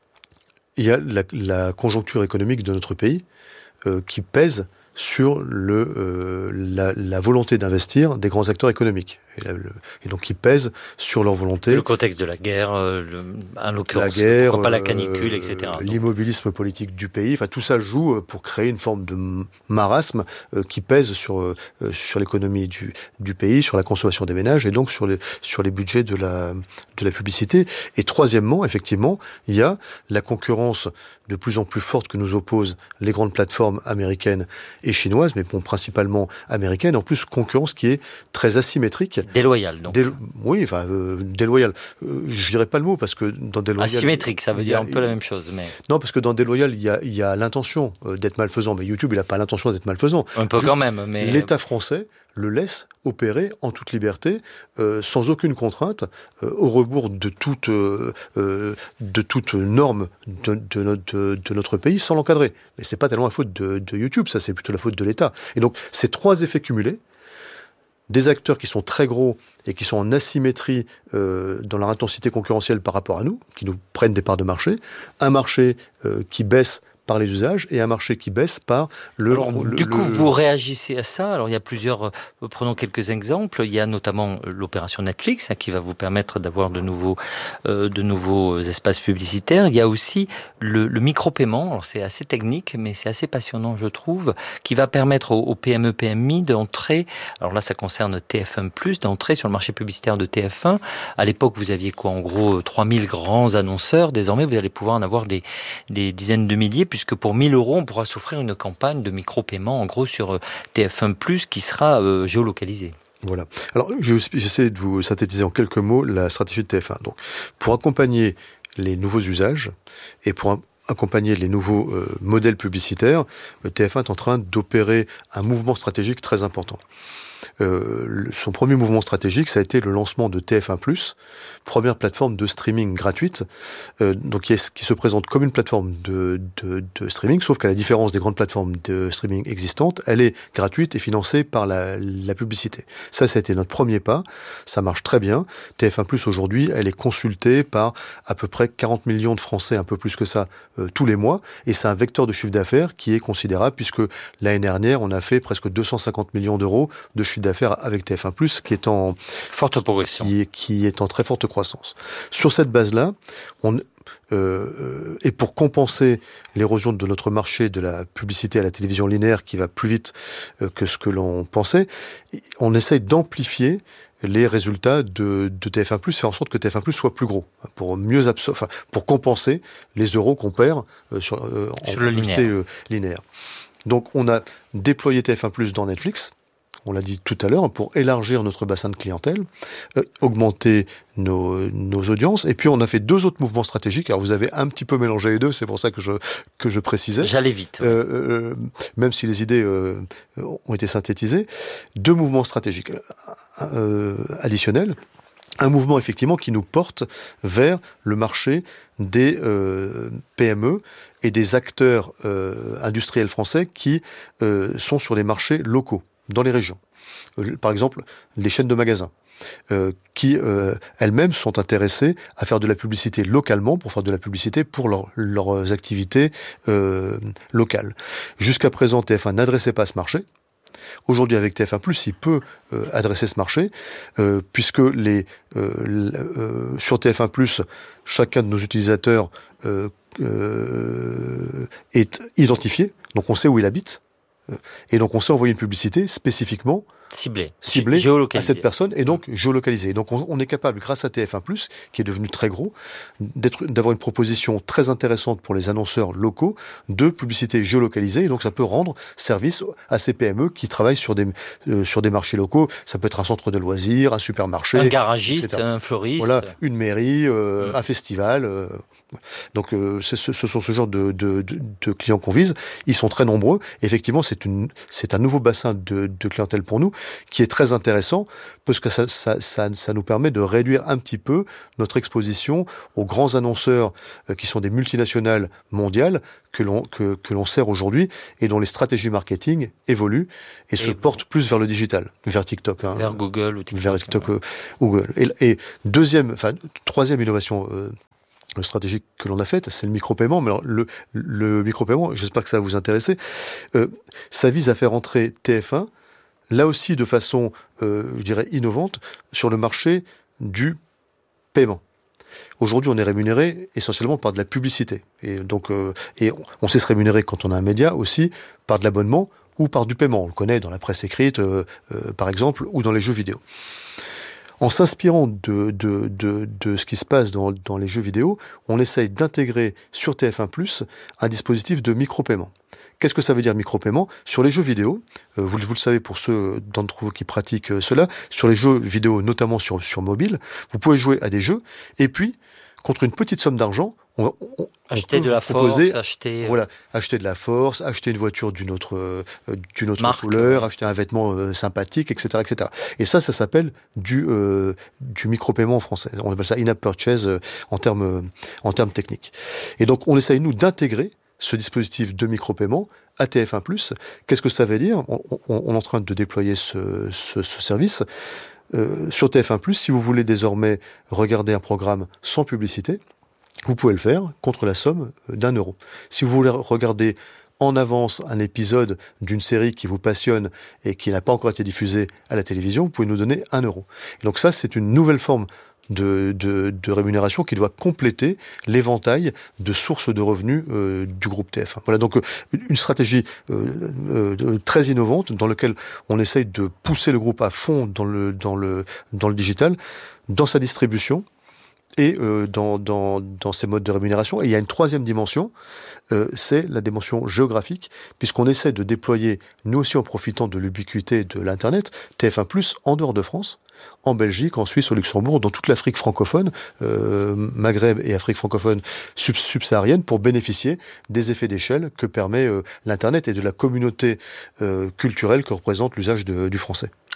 il y a la, la conjoncture économique de notre pays euh, qui pèse sur le, euh, la, la volonté d'investir des grands acteurs économiques. Et, la, le, et donc, qui pèsent sur leur volonté. Le contexte de la guerre, euh, le, en l'occurrence, la guerre, pourquoi pas la canicule, et cetera. Euh, l'immobilisme politique du pays, enfin, tout ça joue pour créer une forme de marasme euh, qui pèse sur, euh, sur l'économie du, du pays, sur la consommation des ménages et donc sur les, sur les budgets de la, de la publicité. Et troisièmement, effectivement, il y a la concurrence de plus en plus forte que nous opposent les grandes plateformes américaines et chinoises, mais bon, principalement américaines. En plus, concurrence qui est très asymétrique. Déloyale, donc. Délo- oui, enfin, euh, déloyale. Euh, je dirais pas le mot, parce que dans déloyale... Asymétrique, ça veut dire a, un peu la même chose, mais... Non, parce que dans déloyale, il y a, il y a l'intention euh, d'être malfaisant, mais YouTube, il n'a pas l'intention d'être malfaisant. Un peu Juste, quand même, mais... L'État français le laisse opérer en toute liberté, euh, sans aucune contrainte, euh, au rebours de toute, euh, de toute norme de, de, notre, de notre pays, sans l'encadrer. Mais c'est pas tellement la faute de, de YouTube, ça c'est plutôt la faute de l'État. Et donc, ces trois effets cumulés, des acteurs qui sont très gros et qui sont en asymétrie euh, dans leur intensité concurrentielle par rapport à nous, qui nous prennent des parts de marché, un marché euh, qui baisse par les usages et un marché qui baisse par le... Alors, le du coup, le... vous réagissez à ça. Alors, il y a plusieurs... Euh, prenons quelques exemples. Il y a notamment l'opération Netflix, hein, qui va vous permettre d'avoir de nouveaux, euh, de nouveaux espaces publicitaires. Il y a aussi le, le micro-paiement. Alors, c'est assez technique, mais c'est assez passionnant, je trouve, qui va permettre aux, aux P M E P M I d'entrer... Alors là, ça concerne T F un plus, d'entrer sur le marché publicitaire de T F un. À l'époque, vous aviez quoi, en gros, trois mille grands annonceurs. Désormais, vous allez pouvoir en avoir des, des dizaines de milliers, puisque pour mille euros, on pourra s'offrir une campagne de micro-paiement, en gros, sur T F un plus, qui sera euh, géolocalisée. Voilà. Alors, j'essaie de vous synthétiser en quelques mots la stratégie de T F un. Donc, pour accompagner les nouveaux usages et pour accompagner les nouveaux euh, modèles publicitaires, T F un est en train d'opérer un mouvement stratégique très important. euh, le, son premier mouvement stratégique, ça a été le lancement de T F un plus, première plateforme de streaming gratuite, euh, donc qui, est, qui se présente comme une plateforme de, de, de streaming, sauf qu'à la différence des grandes plateformes de streaming existantes, elle est gratuite et financée par la, la publicité. Ça, ça a été notre premier pas. Ça marche très bien. T F un plus, aujourd'hui, elle est consultée par à peu près quarante millions de Français, un peu plus que ça, euh, tous les mois. Et c'est un vecteur de chiffre d'affaires qui est considérable, puisque l'année dernière, on a fait presque deux cent cinquante millions d'euros de chiffre d'affaires avec T F un plus, qui est en forte progression, qui est, qui est en très forte croissance. Sur cette base-là, on Euh, et pour compenser l'érosion de notre marché de la publicité à la télévision linéaire qui va plus vite euh, que ce que l'on pensait, on essaye d'amplifier les résultats de, de T F un plus, faire en sorte que T F un plus soit plus gros, pour mieux absor- enfin, pour compenser les euros qu'on perd euh, sur, euh, sur en le publicité linéaire. Euh, linéaire. Donc on a déployé T F un plus dans Netflix, on l'a dit tout à l'heure, pour élargir notre bassin de clientèle, euh, augmenter nos, nos audiences. Et puis on a fait deux autres mouvements stratégiques. Alors vous avez un petit peu mélangé les deux, c'est pour ça que je, que je précisais. J'allais vite. Euh, euh, même si les idées euh, ont été synthétisées. Deux mouvements stratégiques euh, additionnels. Un mouvement effectivement qui nous porte vers le marché des euh, P M E et des acteurs euh, industriels français qui euh, sont sur les marchés locaux, dans les régions. Euh, par exemple, les chaînes de magasins, euh, qui euh, elles-mêmes sont intéressées à faire de la publicité localement, pour faire de la publicité pour leur, leurs activités euh, locales. Jusqu'à présent, T F un n'adressait pas ce marché. Aujourd'hui, avec T F un plus, il peut euh, adresser ce marché, euh, puisque les, euh, euh, sur T F un plus, chacun de nos utilisateurs euh, euh, est identifié, donc on sait où il habite, euh, et donc on sait envoyer une publicité spécifiquement ciblée, ciblée à cette personne, et donc mmh. géolocalisée. Donc on, on est capable, grâce à T F un plus, qui est devenu très gros, d'être, d'avoir une proposition très intéressante pour les annonceurs locaux de publicité géolocalisée, et donc ça peut rendre service à ces P M E qui travaillent sur des, euh, sur des marchés locaux. Ça peut être un centre de loisirs, un supermarché, un garagiste, et cetera. Un fleuriste. Voilà, une mairie, euh, mmh. un festival. Euh, donc euh, ce, ce sont ce genre de, de, de, de clients qu'on vise. Ils sont très nombreux. Effectivement, c'est, une, c'est un nouveau bassin de, de clientèle pour nous, qui est très intéressant, parce que ça, ça, ça, ça nous permet de réduire un petit peu notre exposition aux grands annonceurs euh, qui sont des multinationales mondiales que l'on, que, que l'on sert aujourd'hui et dont les stratégies marketing évoluent et, et se vous... portent plus vers le digital, vers TikTok. Hein, vers Google ou TikTok. Vers TikTok, euh, Google. Et, et deuxième, enfin, troisième innovation euh, stratégique que l'on a faite, c'est le micro-paiement. Mais alors, le, le micro-paiement, j'espère que ça va vous intéresser, euh, ça vise à faire entrer T F un, là aussi de façon, euh, je dirais, innovante, sur le marché du paiement. Aujourd'hui, on est rémunéré essentiellement par de la publicité. Et donc, euh, et on sait se rémunérer quand on a un média aussi par de l'abonnement ou par du paiement. On le connaît dans la presse écrite, euh, euh, par exemple, ou dans les jeux vidéo. En s'inspirant de, de, de, de ce qui se passe dans, dans les jeux vidéo, on essaye d'intégrer sur T F un plus un dispositif de micro-paiement. Qu'est-ce que ça veut dire micro-paiement ? Sur les jeux vidéo, euh, vous, vous le savez pour ceux d'entre vous qui pratiquent euh, cela, sur les jeux vidéo, notamment sur, sur mobile, vous pouvez jouer à des jeux, et puis, contre une petite somme d'argent, on, on, acheter on peut de la proposer, force, acheter... Voilà, acheter de la force, acheter une voiture d'une autre, euh, d'une autre marque, couleur, ouais. acheter un vêtement euh, sympathique, et cetera, et cetera. Et ça, ça s'appelle du, euh, du micro-paiement en français. On appelle ça in-app purchase euh, en termes, euh, en termes techniques. Et donc, on essaye, nous, d'intégrer ce dispositif de micro-paiement à T F un plus. Qu'est-ce que ça veut dire ? on, on, on est en train de déployer ce, ce, ce service. Euh, sur T F un plus, si vous voulez désormais regarder un programme sans publicité, vous pouvez le faire contre la somme d'un euro. Si vous voulez regarder en avance un épisode d'une série qui vous passionne et qui n'a pas encore été diffusée à la télévision, vous pouvez nous donner un euro. Et donc ça, c'est une nouvelle forme De, de, de rémunération qui doit compléter l'éventail de sources de revenus euh, du groupe T F un. Voilà donc euh, une stratégie euh, euh, très innovante dans laquelle on essaye de pousser le groupe à fond dans le, dans le, dans le digital, dans sa distribution et euh, dans, dans, dans ses modes de rémunération. Et il y a une troisième dimension, euh, c'est la dimension géographique, puisqu'on essaie de déployer, nous aussi en profitant de l'ubiquité de l'Internet, T F un plus en dehors de France, en Belgique, en Suisse, au Luxembourg, dans toute l'Afrique francophone, euh, Maghreb et Afrique francophone sub- subsaharienne, pour bénéficier des effets d'échelle que permet euh, l'Internet et de la communauté euh, culturelle que représente l'usage de, du français.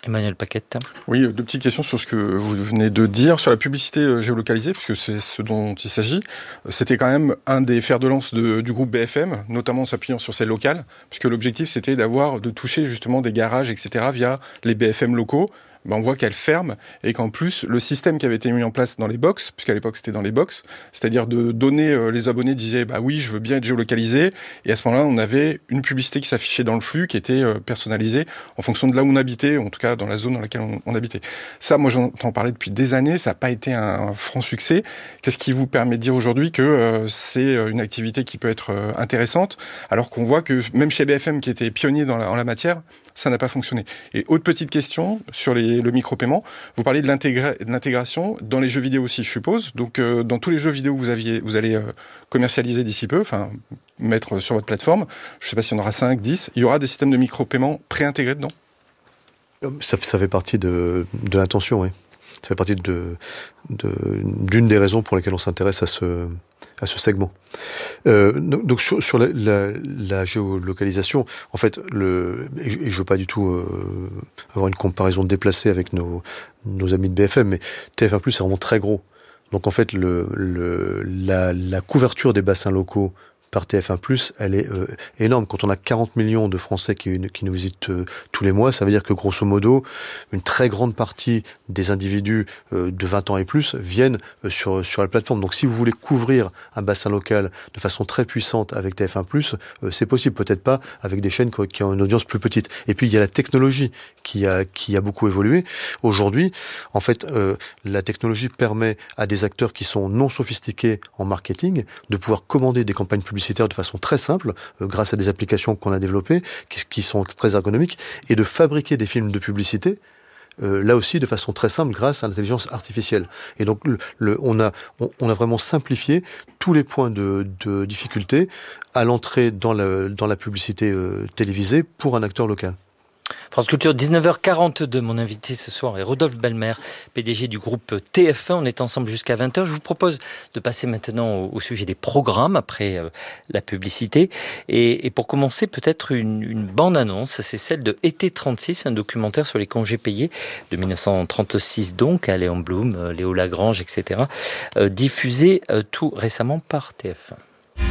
Emmanuel Paquette. Oui, deux petites questions sur ce que vous venez de dire. Sur la publicité géolocalisée, puisque c'est ce dont il s'agit, c'était quand même un des fers de lance de, du groupe B F M, notamment en s'appuyant sur ces locales, puisque l'objectif c'était d'avoir, de toucher justement des garages, et cetera via les B F M locaux. Ben on voit qu'elle ferme et qu'en plus, le système qui avait été mis en place dans les box, puisqu'à l'époque c'était dans les box, c'est-à-dire de donner, euh, les abonnés disaient bah oui, je veux bien être géolocalisé, et à ce moment-là, on avait une publicité qui s'affichait dans le flux, qui était euh, personnalisée en fonction de là où on habitait, en tout cas dans la zone dans laquelle on, on habitait. Ça, moi j'entends parler depuis des années, ça n'a pas été un, un franc succès. Qu'est-ce qui vous permet de dire aujourd'hui que euh, c'est une activité qui peut être euh, intéressante, alors qu'on voit que même chez B F M qui était pionnier dans la, en la matière, ça n'a pas fonctionné. Et autre petite question sur les, le micro-paiement, vous parlez de, l'intégra- de l'intégration dans les jeux vidéo aussi, je suppose. Donc, euh, dans tous les jeux vidéo que vous, aviez, vous allez euh, commercialiser d'ici peu, enfin, mettre sur votre plateforme, je ne sais pas s'il y en aura cinq, dix, il y aura des systèmes de micro-paiement préintégrés dedans ? Ça, ça fait partie de, de l'intention, oui. Ça fait partie de, de, d'une des raisons pour lesquelles on s'intéresse à ce, à ce segment. Euh, donc, donc sur, sur la, la, la géolocalisation, en fait, le, et je ne veux pas du tout euh, avoir une comparaison déplacée avec nos, nos amis de B F M, mais T F un plus, c'est vraiment très gros. Donc en fait, le, le, la, la couverture des bassins locaux par T F un plus, elle est euh, énorme. Quand on a quarante millions de Français qui, qui nous visitent euh, tous les mois, ça veut dire que grosso modo, une très grande partie des individus euh, de vingt ans et plus viennent euh, sur, sur la plateforme. Donc si vous voulez couvrir un bassin local de façon très puissante avec T F un plus, euh, c'est possible. Peut-être pas avec des chaînes qui ont une audience plus petite. Et puis il y a la technologie qui a, qui a beaucoup évolué. Aujourd'hui, en fait, euh, la technologie permet à des acteurs qui sont non sophistiqués en marketing de pouvoir commander des campagnes publicitaires de façon très simple, euh, grâce à des applications qu'on a développées, qui, qui sont très ergonomiques, et de fabriquer des films de publicité, euh, là aussi de façon très simple, grâce à l'intelligence artificielle. Et donc, le, le, on, a, on, on a vraiment simplifié tous les points de, de difficulté à l'entrée dans la, dans la publicité euh, télévisée pour un acteur local. France Culture, dix-neuf heures quarante-deux. Mon invité ce soir est Rodolphe Belmer, P D G du groupe T F un. On est ensemble jusqu'à vingt heures. Je vous propose de passer maintenant au, au sujet des programmes après euh, la publicité. Et, et pour commencer, peut-être une, une bande-annonce. C'est celle de Été trente-six, un documentaire sur les congés payés de dix-neuf cent trente-six, donc, à Léon Blum, euh, Léo Lagrange, et cetera. Euh, diffusé euh, tout récemment par T F un.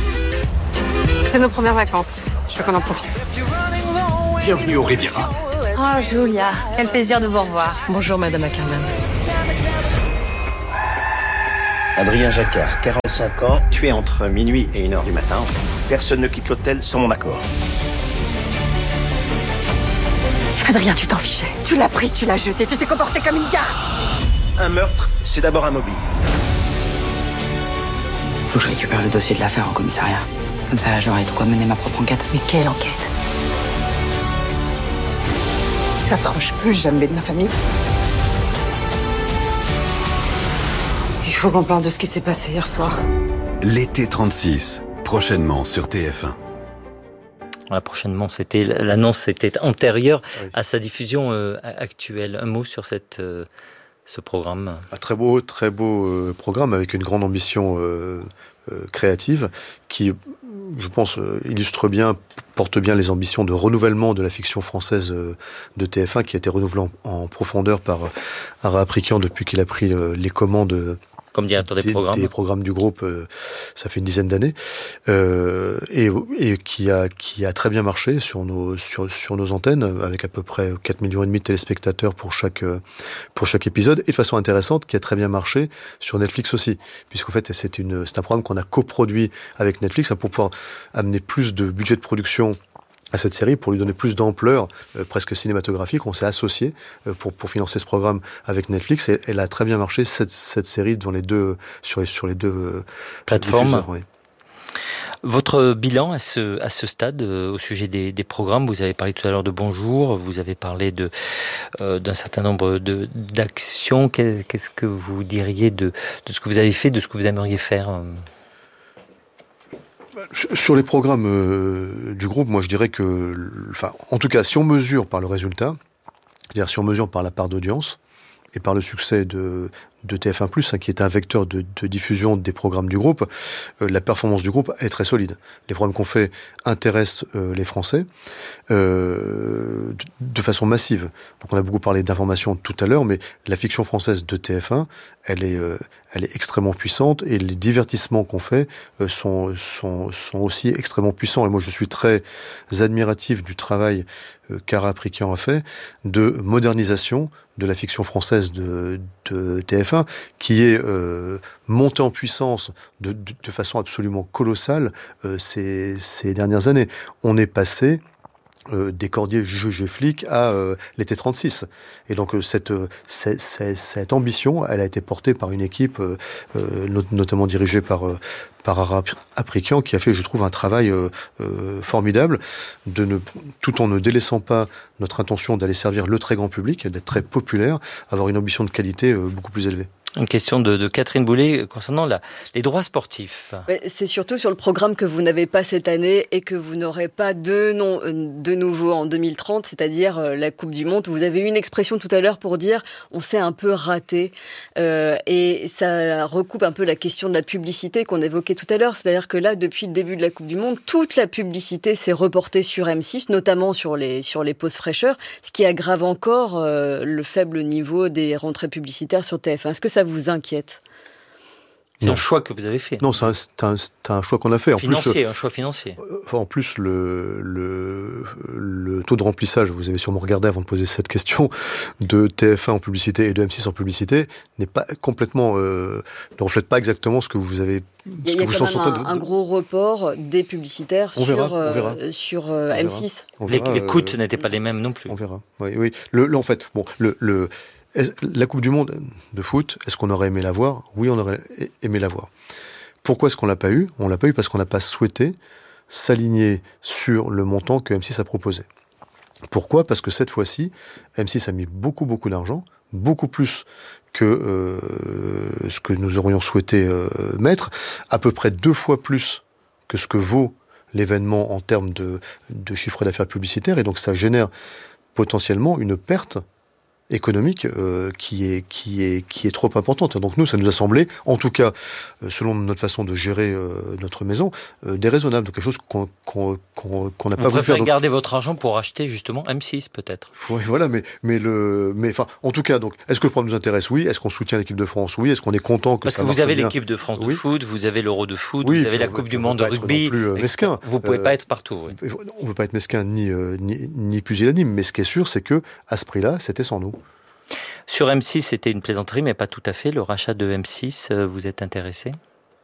C'est nos premières vacances. Je veux qu'on en profite. Bienvenue au Riviera. Oh, Julia, quel plaisir de vous revoir. Bonjour, Madame Ackerman. Adrien Jacquard, quarante-cinq ans, tué entre minuit et une heure du matin. Personne ne quitte l'hôtel sans mon accord. Adrien, tu t'en fichais. Tu l'as pris, tu l'as jeté, tu t'es comporté comme une garce. Un meurtre, c'est d'abord un mobile. Faut que je récupère le dossier de l'affaire au commissariat. Comme ça, j'aurai de quoi mener ma propre enquête. Mais quelle enquête? T'approches plus jamais de ma famille. Il faut qu'on parle de ce qui s'est passé hier soir. L'été trente-six, prochainement sur T F un. Voilà, prochainement, c'était l'annonce était antérieure oui. à sa diffusion euh, actuelle. Un mot sur cette, euh, ce programme. Un très beau, très beau euh, programme avec une grande ambition euh, euh, créative qui, je pense, euh, illustre bien, porte bien les ambitions de renouvellement de la fiction française euh, de T F un qui a été renouvelée en, en profondeur par euh, Ara Aprikian depuis qu'il a pris euh, les commandes euh, comme directeur des, des programmes, des programmes du groupe, euh, ça fait une dizaine d'années, euh, et, et qui a qui a très bien marché sur nos sur sur nos antennes avec à peu près quatre millions et demi de téléspectateurs pour chaque pour chaque épisode, et de façon intéressante qui a très bien marché sur Netflix aussi, puisqu'en fait c'est une c'est un programme qu'on a coproduit avec Netflix hein, pour pouvoir amener plus de budget de production à cette série, pour lui donner plus d'ampleur euh, presque cinématographique. On s'est associé euh, pour pour financer ce programme avec Netflix, et elle a très bien marché cette cette série dans les deux sur les sur les deux euh, plateformes. Oui. Votre bilan à ce à ce stade euh, au sujet des des programmes, vous avez parlé tout à l'heure de Bonjour, vous avez parlé de euh, d'un certain nombre de d'actions. Qu'est-ce que vous diriez de de ce que vous avez fait, de ce que vous aimeriez faire? Sur les programmes euh, du groupe, moi je dirais que, enfin, en tout cas, si on mesure par le résultat, c'est-à-dire si on mesure par la part d'audience et par le succès de, de T F un plus, hein, qui est un vecteur de, de diffusion des programmes du groupe, euh, la performance du groupe est très solide. Les programmes qu'on fait intéressent euh, les Français euh, de, de façon massive. Donc on a beaucoup parlé d'information tout à l'heure, mais la fiction française de T F un, elle est, euh, elle est extrêmement puissante, et les divertissements qu'on fait euh, sont, sont, sont aussi extrêmement puissants. Et moi, je suis très admiratif du travail euh, qu'Ara Aprikian a fait de modernisation de la fiction française de, de T F un, qui est euh, montée en puissance de, de, de façon absolument colossale euh, ces, ces dernières années. On est passé Euh, des Cordier juge et flic à euh, l'été trente-six. Et donc euh, cette, euh, cette, cette, cette ambition, elle a été portée par une équipe euh, euh, not- notamment dirigée par, euh, par Ara Aprikian, qui a fait, je trouve, un travail euh, euh, formidable, de ne, tout en ne délaissant pas notre intention d'aller servir le très grand public, d'être très populaire, avoir une ambition de qualité euh, beaucoup plus élevée. Une question de, de Catherine Boulet concernant la, les droits sportifs. C'est surtout sur le programme que vous n'avez pas cette année et que vous n'aurez pas de, non, de nouveau en deux mille trente, c'est-à-dire la Coupe du Monde. Vous avez eu une expression tout à l'heure pour dire on s'est un peu raté. Euh, et ça recoupe un peu la question de la publicité qu'on évoquait tout à l'heure. C'est-à-dire que là, depuis le début de la Coupe du Monde, toute la publicité s'est reportée sur M six, notamment sur les, sur les pauses fraîcheurs, ce qui aggrave encore euh, le faible niveau des rentrées publicitaires sur T F un. Est-ce que ça vous inquiète? C'est non. un choix que vous avez fait. Non, c'est un, c'est un, c'est un choix qu'on a fait. En financier, plus, un choix financier. Euh, en plus, le, le, le taux de remplissage, vous avez sûrement regardé avant de poser cette question, de T F un en publicité et de M six en publicité, n'est pas complètement, euh, ne reflète pas exactement ce que vous avez. Il y a, il y a quand même un, un gros report des publicitaires on verra, sur, on verra. Euh, sur euh, M six. Les, les coûts euh, n'étaient pas les mêmes non plus. On verra. Oui, oui. Le, le, en fait, bon, le, le la Coupe du Monde de foot, est-ce qu'on aurait aimé la voir? Oui, on aurait aimé la voir. Pourquoi est-ce qu'on l'a pas eu? On l'a pas eu parce qu'on n'a pas souhaité s'aligner sur le montant que M six a proposé. Pourquoi? Parce que cette fois-ci, M six a mis beaucoup, beaucoup d'argent, beaucoup plus que euh, ce que nous aurions souhaité euh, mettre, à peu près deux fois plus que ce que vaut l'événement en termes de, de chiffre d'affaires publicitaire, et donc ça génère potentiellement une perte économique euh, qui est qui est qui est trop importante. Donc nous, ça nous a semblé, en tout cas, euh, selon notre façon de gérer euh, notre maison, euh, déraisonnable, donc quelque chose qu'on qu'on qu'on qu'on n'a pas voulu faire. Vous préférez garder votre argent pour acheter justement M six, peut-être. Oui, voilà, mais mais le mais enfin, en tout cas, donc, est-ce que le programme nous intéresse? Oui. Est-ce qu'on soutient l'équipe de France? Oui. Est-ce qu'on est content que parce ça que marche vous avez bien? l'équipe de France de oui. foot, vous avez l'Euro de foot, oui, vous avez la on Coupe veut, du Monde de rugby. Plus, euh, mesquin. Vous pouvez euh, pas être partout. Oui. On ne veut pas être mesquin ni euh, ni, ni pusillanime, mais ce qui est sûr, c'est que à ce prix-là, c'était sans nous. Sur M six, c'était une plaisanterie, mais pas tout à fait. Le rachat de M six, euh, vous êtes intéressé?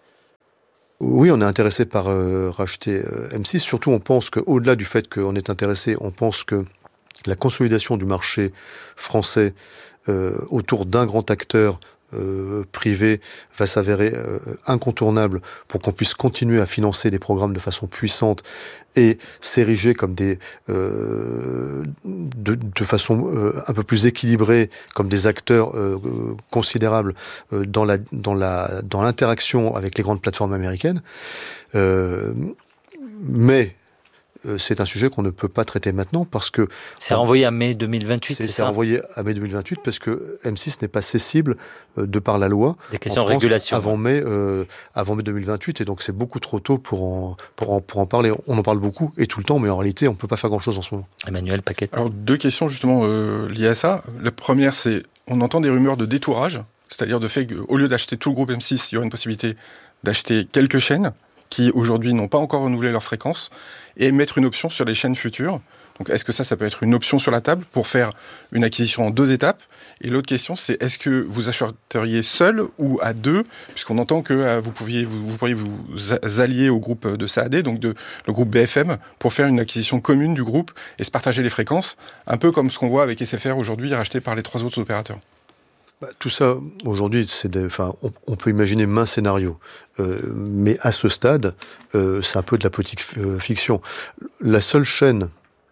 Oui, on est intéressé par euh, racheter euh, M six. Surtout, on pense qu'au-delà du fait qu'on est intéressé, on pense que la consolidation du marché français euh, autour d'un grand acteur euh, privé va s'avérer euh, incontournable pour qu'on puisse continuer à financer des programmes de façon puissante et s'ériger comme des euh, de, de façon euh, un peu plus équilibrée comme des acteurs euh, considérables euh, dans la dans la dans l'interaction avec les grandes plateformes américaines. Euh, mais c'est un sujet qu'on ne peut pas traiter maintenant parce que... C'est renvoyé à mai deux mille vingt-huit, c'est, c'est ça? C'est renvoyé à mai deux mille vingt-huit parce que M six n'est pas cessible euh, de par la loi. Des questions en France, de régulation. Avant mai, euh, avant mai deux mille vingt-huit, et donc c'est beaucoup trop tôt pour en, pour, en, pour en parler. On en parle beaucoup et tout le temps, mais en réalité, on ne peut pas faire grand-chose en ce moment. Emmanuel Paquette. Alors, deux questions justement euh, liées à ça. La première, c'est, on entend des rumeurs de détourage, c'est-à-dire de fait qu'au lieu d'acheter tout le groupe M six, il y aurait une possibilité d'acheter quelques chaînes qui aujourd'hui n'ont pas encore renouvelé leur fréquence, et mettre une option sur les chaînes futures. Donc est-ce que ça, ça peut être une option sur la table pour faire une acquisition en deux étapes? Et l'autre question, c'est est-ce que vous achèteriez seul ou à deux, puisqu'on entend que euh, vous, pouviez, vous, vous pourriez vous allier au groupe de Saad, donc de, le groupe B F M, pour faire une acquisition commune du groupe et se partager les fréquences, un peu comme ce qu'on voit avec S F R aujourd'hui, racheté par les trois autres opérateurs. Bah, tout ça, aujourd'hui, c'est des, enfin, on, on peut imaginer maints scénarios. Euh, mais à ce stade, euh, c'est un peu de la politique euh, fiction. La seule chaîne,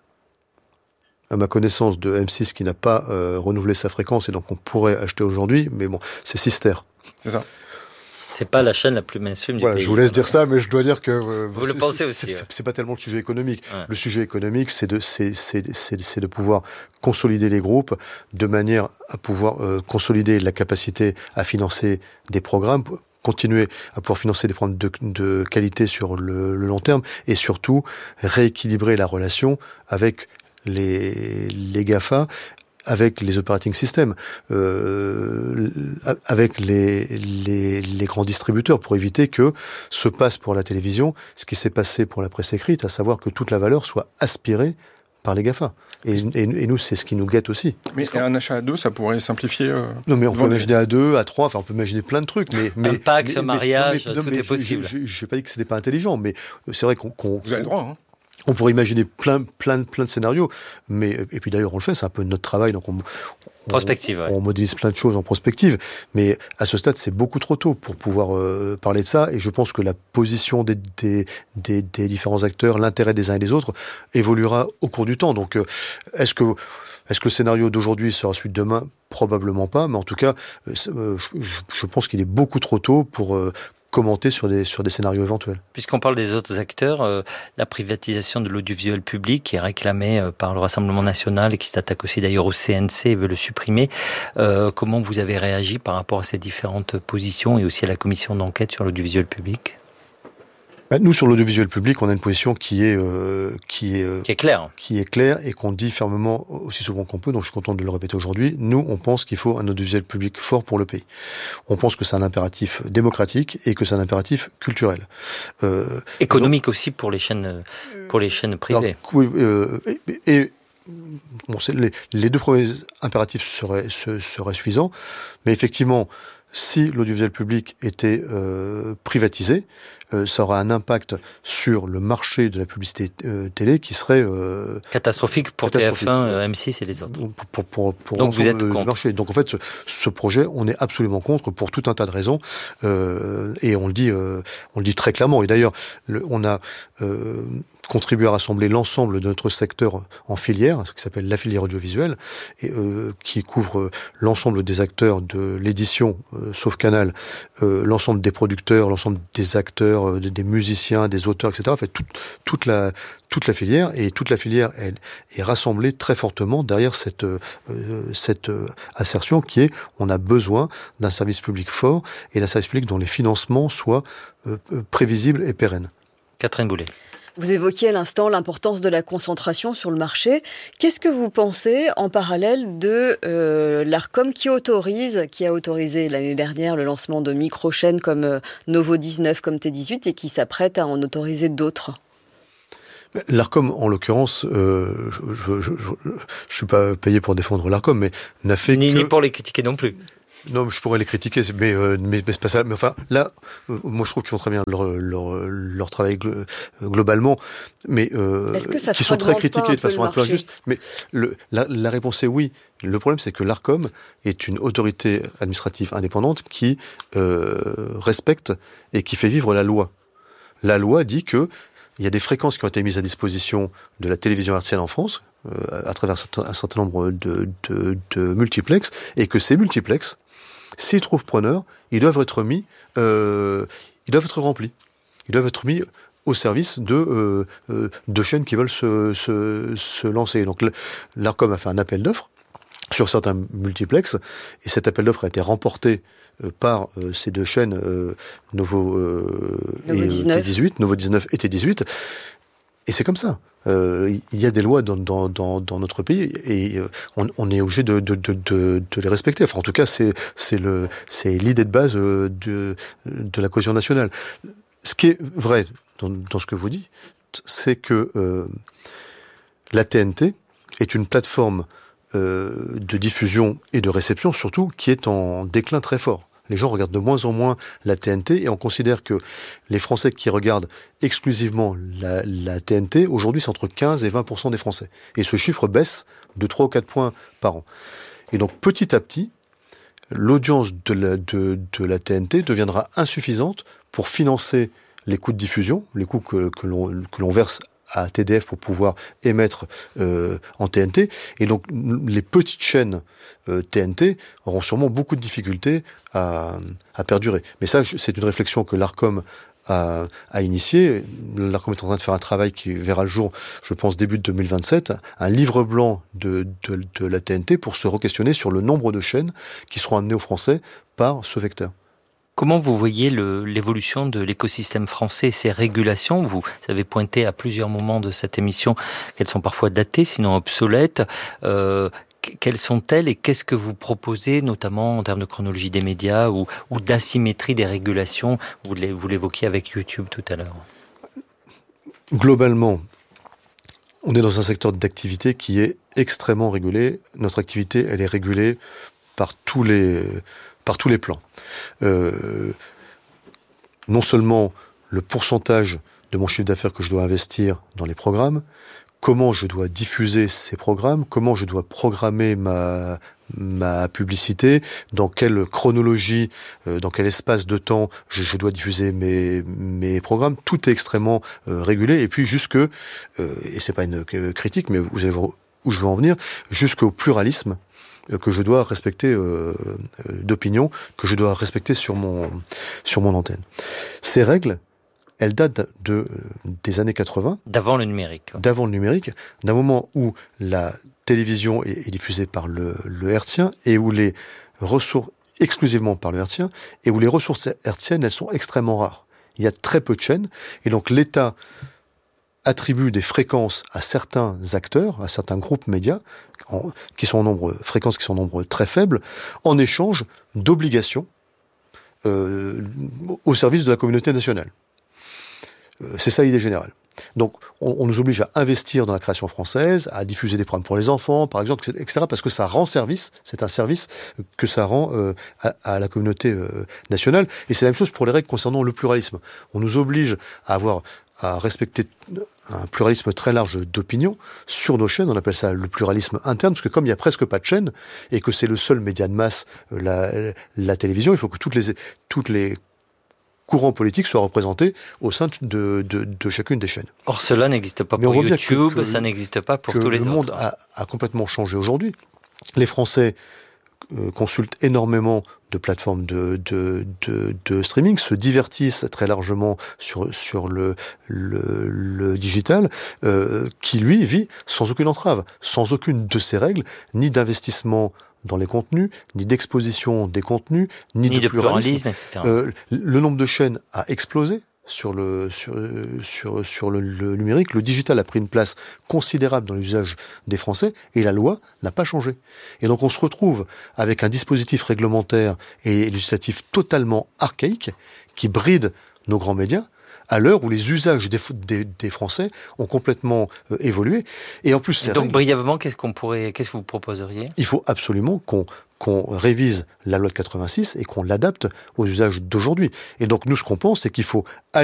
à ma connaissance, de M six qui n'a pas euh, renouvelé sa fréquence, et donc on pourrait acheter aujourd'hui, mais bon, c'est Sister. C'est ça. C'est pas la chaîne la plus mainstream du voilà, pays. Je vous laisse dire ça, mais je dois dire que euh, vous le pensez aussi. C'est, ouais. c'est, c'est pas tellement le sujet économique. Ouais. Le sujet économique, c'est de, c'est, c'est, c'est, c'est de pouvoir consolider les groupes de manière à pouvoir euh, consolider la capacité à financer des programmes, continuer à pouvoir financer des programmes de, de qualité sur le, le long terme, et surtout rééquilibrer la relation avec les, les GAFA, avec les operating systems, euh, avec les, les, les grands distributeurs, pour éviter que se passe pour la télévision ce qui s'est passé pour la presse écrite, à savoir que toute la valeur soit aspirée par les GAFA. Et, et, et nous, c'est ce qui nous guette aussi. Mais un achat à deux, ça pourrait simplifier... Euh, non, mais on peut imaginer à deux, à trois, enfin on peut imaginer plein de trucs. Mais, mais, un pax, mais, un mariage, mais, non, mais, tout non, est possible. Je n'ai pas dit que ce n'était pas intelligent, mais c'est vrai qu'on... qu'on Vous avez le droit, hein. On pourrait imaginer plein, plein, plein de scénarios, mais et puis d'ailleurs on le fait, c'est un peu notre travail, donc on, on, prospective, ouais. on modélise plein de choses en prospective, mais à ce stade c'est beaucoup trop tôt pour pouvoir euh, parler de ça, et je pense que la position des, des, des, des différents acteurs, l'intérêt des uns et des autres, évoluera au cours du temps. Donc euh, est-ce que est-ce que le scénario d'aujourd'hui sera celui de demain ? Probablement pas, mais en tout cas, euh, je, je pense qu'il est beaucoup trop tôt pour euh, commenter sur des, sur des scénarios éventuels. Puisqu'on parle des autres acteurs, euh, la privatisation de l'audiovisuel public qui est réclamée euh, par le Rassemblement national et qui s'attaque aussi d'ailleurs au C N C et veut le supprimer, euh, comment vous avez réagi par rapport à ces différentes positions et aussi à la commission d'enquête sur l'audiovisuel public ? Ben, nous, sur l'audiovisuel public, on a une position qui est, euh, qui est, euh, qui est claire. Qui est claire et qu'on dit fermement aussi souvent qu'on peut, donc je suis content de le répéter aujourd'hui. Nous, on pense qu'il faut un audiovisuel public fort pour le pays. On pense que c'est un impératif démocratique et que c'est un impératif culturel. Euh, Économique donc, aussi pour les chaînes, pour les chaînes privées. Alors, oui, euh, et, et bon, c'est les, les deux premiers impératifs seraient, seraient suffisants, mais effectivement, si l'audiovisuel public était euh, privatisé, euh, ça aura un impact sur le marché de la publicité euh, télé qui serait euh, catastrophique pour catastrophique. T F un, euh, M six et les autres. Pour, pour, pour, pour Donc vous êtes le, contre. Le marché. Donc en fait, ce, ce projet, on est absolument contre pour tout un tas de raisons, euh, et on le dit, euh, on le dit très clairement. Et d'ailleurs, le, on a euh, contribuer à rassembler l'ensemble de notre secteur en filière, ce qui s'appelle la filière audiovisuelle, et euh, qui couvre l'ensemble des acteurs de l'édition, euh, sauf Canal, euh, l'ensemble des producteurs, l'ensemble des acteurs, euh, des, des musiciens, des auteurs, et cetera. En fait, toute, toute la toute la filière, et toute la filière, elle est rassemblée très fortement derrière cette euh, cette euh, assertion qui est: on a besoin d'un service public fort et d'un service public dont les financements soient euh, prévisibles et pérennes. Catherine Boulet. Vous évoquiez à l'instant l'importance de la concentration sur le marché. Qu'est-ce que vous pensez en parallèle de euh, l'Arcom qui autorise, qui a autorisé l'année dernière le lancement de micro-chaînes comme euh, Novo dix-neuf, comme T dix-huit, et qui s'apprête à en autoriser d'autres ? L'Arcom, en l'occurrence, euh, je ne je, je, je, je suis pas payé pour défendre l'Arcom, mais n'a fait ni, que... Ni pour les critiquer non plus. Non, je pourrais les critiquer, mais, euh, mais, mais c'est pas ça. Mais enfin, là, euh, moi, je trouve qu'ils font très bien leur, leur, leur travail glo- globalement, mais euh, qui sont très critiqués de façon un peu injuste. Mais le, la, la réponse est oui. Le problème, c'est que l'Arcom est une autorité administrative indépendante qui euh, respecte et qui fait vivre la loi. La loi dit que il y a des fréquences qui ont été mises à disposition de la télévision hertzienne en France, euh, à travers un certain nombre de, de, de multiplex, et que ces multiplex, s'ils trouvent preneur, ils doivent être mis, euh, ils doivent être remplis. Ils doivent être mis au service de, euh, euh, de chaînes qui veulent se, se, se lancer. Donc l'Arcom a fait un appel d'offres sur certains multiplex, et cet appel d'offres a été remporté euh, par euh, ces deux chaînes, euh, Novo, euh, Novo et dix-neuf. T dix-huit, Novo dix-neuf et T dix-huit. Et c'est comme ça. Euh, il y a des lois dans, dans, dans, dans notre pays, et euh, on, on est obligé de, de, de, de, de les respecter. Enfin, en tout cas, c'est, c'est, le, c'est l'idée de base euh, de, de la cohésion nationale. Ce qui est vrai dans, dans ce que vous dites, c'est que euh, la T N T est une plateforme euh, de diffusion et de réception, surtout, qui est en déclin très fort. Les gens regardent de moins en moins la T N T, et on considère que les Français qui regardent exclusivement la, la T N T, aujourd'hui, c'est entre quinze et vingt pour cent des Français. Et ce chiffre baisse de trois ou quatre points par an. Et donc, petit à petit, l'audience de la, de, de la T N T deviendra insuffisante pour financer les coûts de diffusion, les coûts que, que, l'on, que l'on verse à T D F pour pouvoir émettre euh, en T N T. Et donc, les petites chaînes euh, T N T auront sûrement beaucoup de difficultés à, à perdurer. Mais ça, c'est une réflexion que l'Arcom a, a initiée. L'Arcom est en train de faire un travail qui verra le jour, je pense, début de deux mille vingt-sept, un livre blanc de, de, de la T N T pour se re-questionner sur le nombre de chaînes qui seront amenées aux Français par ce vecteur. Comment vous voyez le, l'évolution de l'écosystème français et ses régulations ? Vous avez pointé à plusieurs moments de cette émission qu'elles sont parfois datées, sinon obsolètes. Euh, quelles sont-elles et qu'est-ce que vous proposez, notamment en termes de chronologie des médias ou, ou d'asymétrie des régulations ? Vous, vous l'évoquiez avec YouTube tout à l'heure. Globalement, on est dans un secteur d'activité qui est extrêmement régulé. Notre activité, elle est régulée par tous les... par tous les plans. Euh, non seulement le pourcentage de mon chiffre d'affaires que je dois investir dans les programmes, comment je dois diffuser ces programmes, comment je dois programmer ma, ma publicité, dans quelle chronologie, euh, dans quel espace de temps je, je dois diffuser mes, mes programmes. Tout est extrêmement euh, régulé. Et puis jusque, euh, et c'est pas une critique, mais vous allez voir où je veux en venir, jusqu'au pluralisme que je dois respecter euh, d'opinion, que je dois respecter sur mon, sur mon antenne. Ces règles, elles datent de, des années quatre-vingts. D'avant le numérique. D'avant le numérique, d'un moment où la télévision est, est diffusée par le, le hertzien et où les ressources, exclusivement par le hertzien, et où les ressources hertziennes, elles sont extrêmement rares. Il y a très peu de chaînes, et donc l'État attribue des fréquences à certains acteurs, à certains groupes médias, en, qui sont en nombre, fréquences qui sont en nombre très faible, en échange d'obligations euh, au service de la communauté nationale. Euh, c'est ça l'idée générale. Donc, on, on nous oblige à investir dans la création française, à diffuser des programmes pour les enfants, par exemple, et cetera, parce que ça rend service, c'est un service que ça rend euh, à, à la communauté euh, nationale. Et c'est la même chose pour les règles concernant le pluralisme. On nous oblige à avoir à respecter un pluralisme très large d'opinion sur nos chaînes. On appelle ça le pluralisme interne, parce que comme il n'y a presque pas de chaînes, et que c'est le seul média de masse, la, la télévision, il faut que toutes les, toutes les courants politiques soient représentés au sein de, de, de chacune des chaînes. Or, cela n'existe pas pour YouTube, que, que, ça n'existe pas pour tous les autres. Le monde a, a complètement changé aujourd'hui. Les Français euh, consultent énormément de plateformes de, de, de, de streaming, se divertissent très largement sur, sur le, le, le digital, euh, qui lui vit sans aucune entrave, sans aucune de ces règles, ni d'investissement dans les contenus, ni d'exposition des contenus, ni, ni de, de pluralisme, pluralisme et cetera. Euh, le nombre de chaînes a explosé sur le, sur, sur, sur le, le numérique. Le digital a pris une place considérable dans l'usage des Français et la loi n'a pas changé. Et donc on se retrouve avec un dispositif réglementaire et législatif totalement archaïque qui bride nos grands médias à l'heure où les usages des, des, des Français ont complètement euh, évolué. Et en plus, c'est donc règles, brièvement, qu'est-ce qu'on pourrait, qu'est-ce que vous proposeriez ? Il faut absolument qu'on qu'on révise la loi de quatre-vingt-six et qu'on l'adapte aux usages d'aujourd'hui. Et donc nous, ce qu'on pense, c'est qu'il faut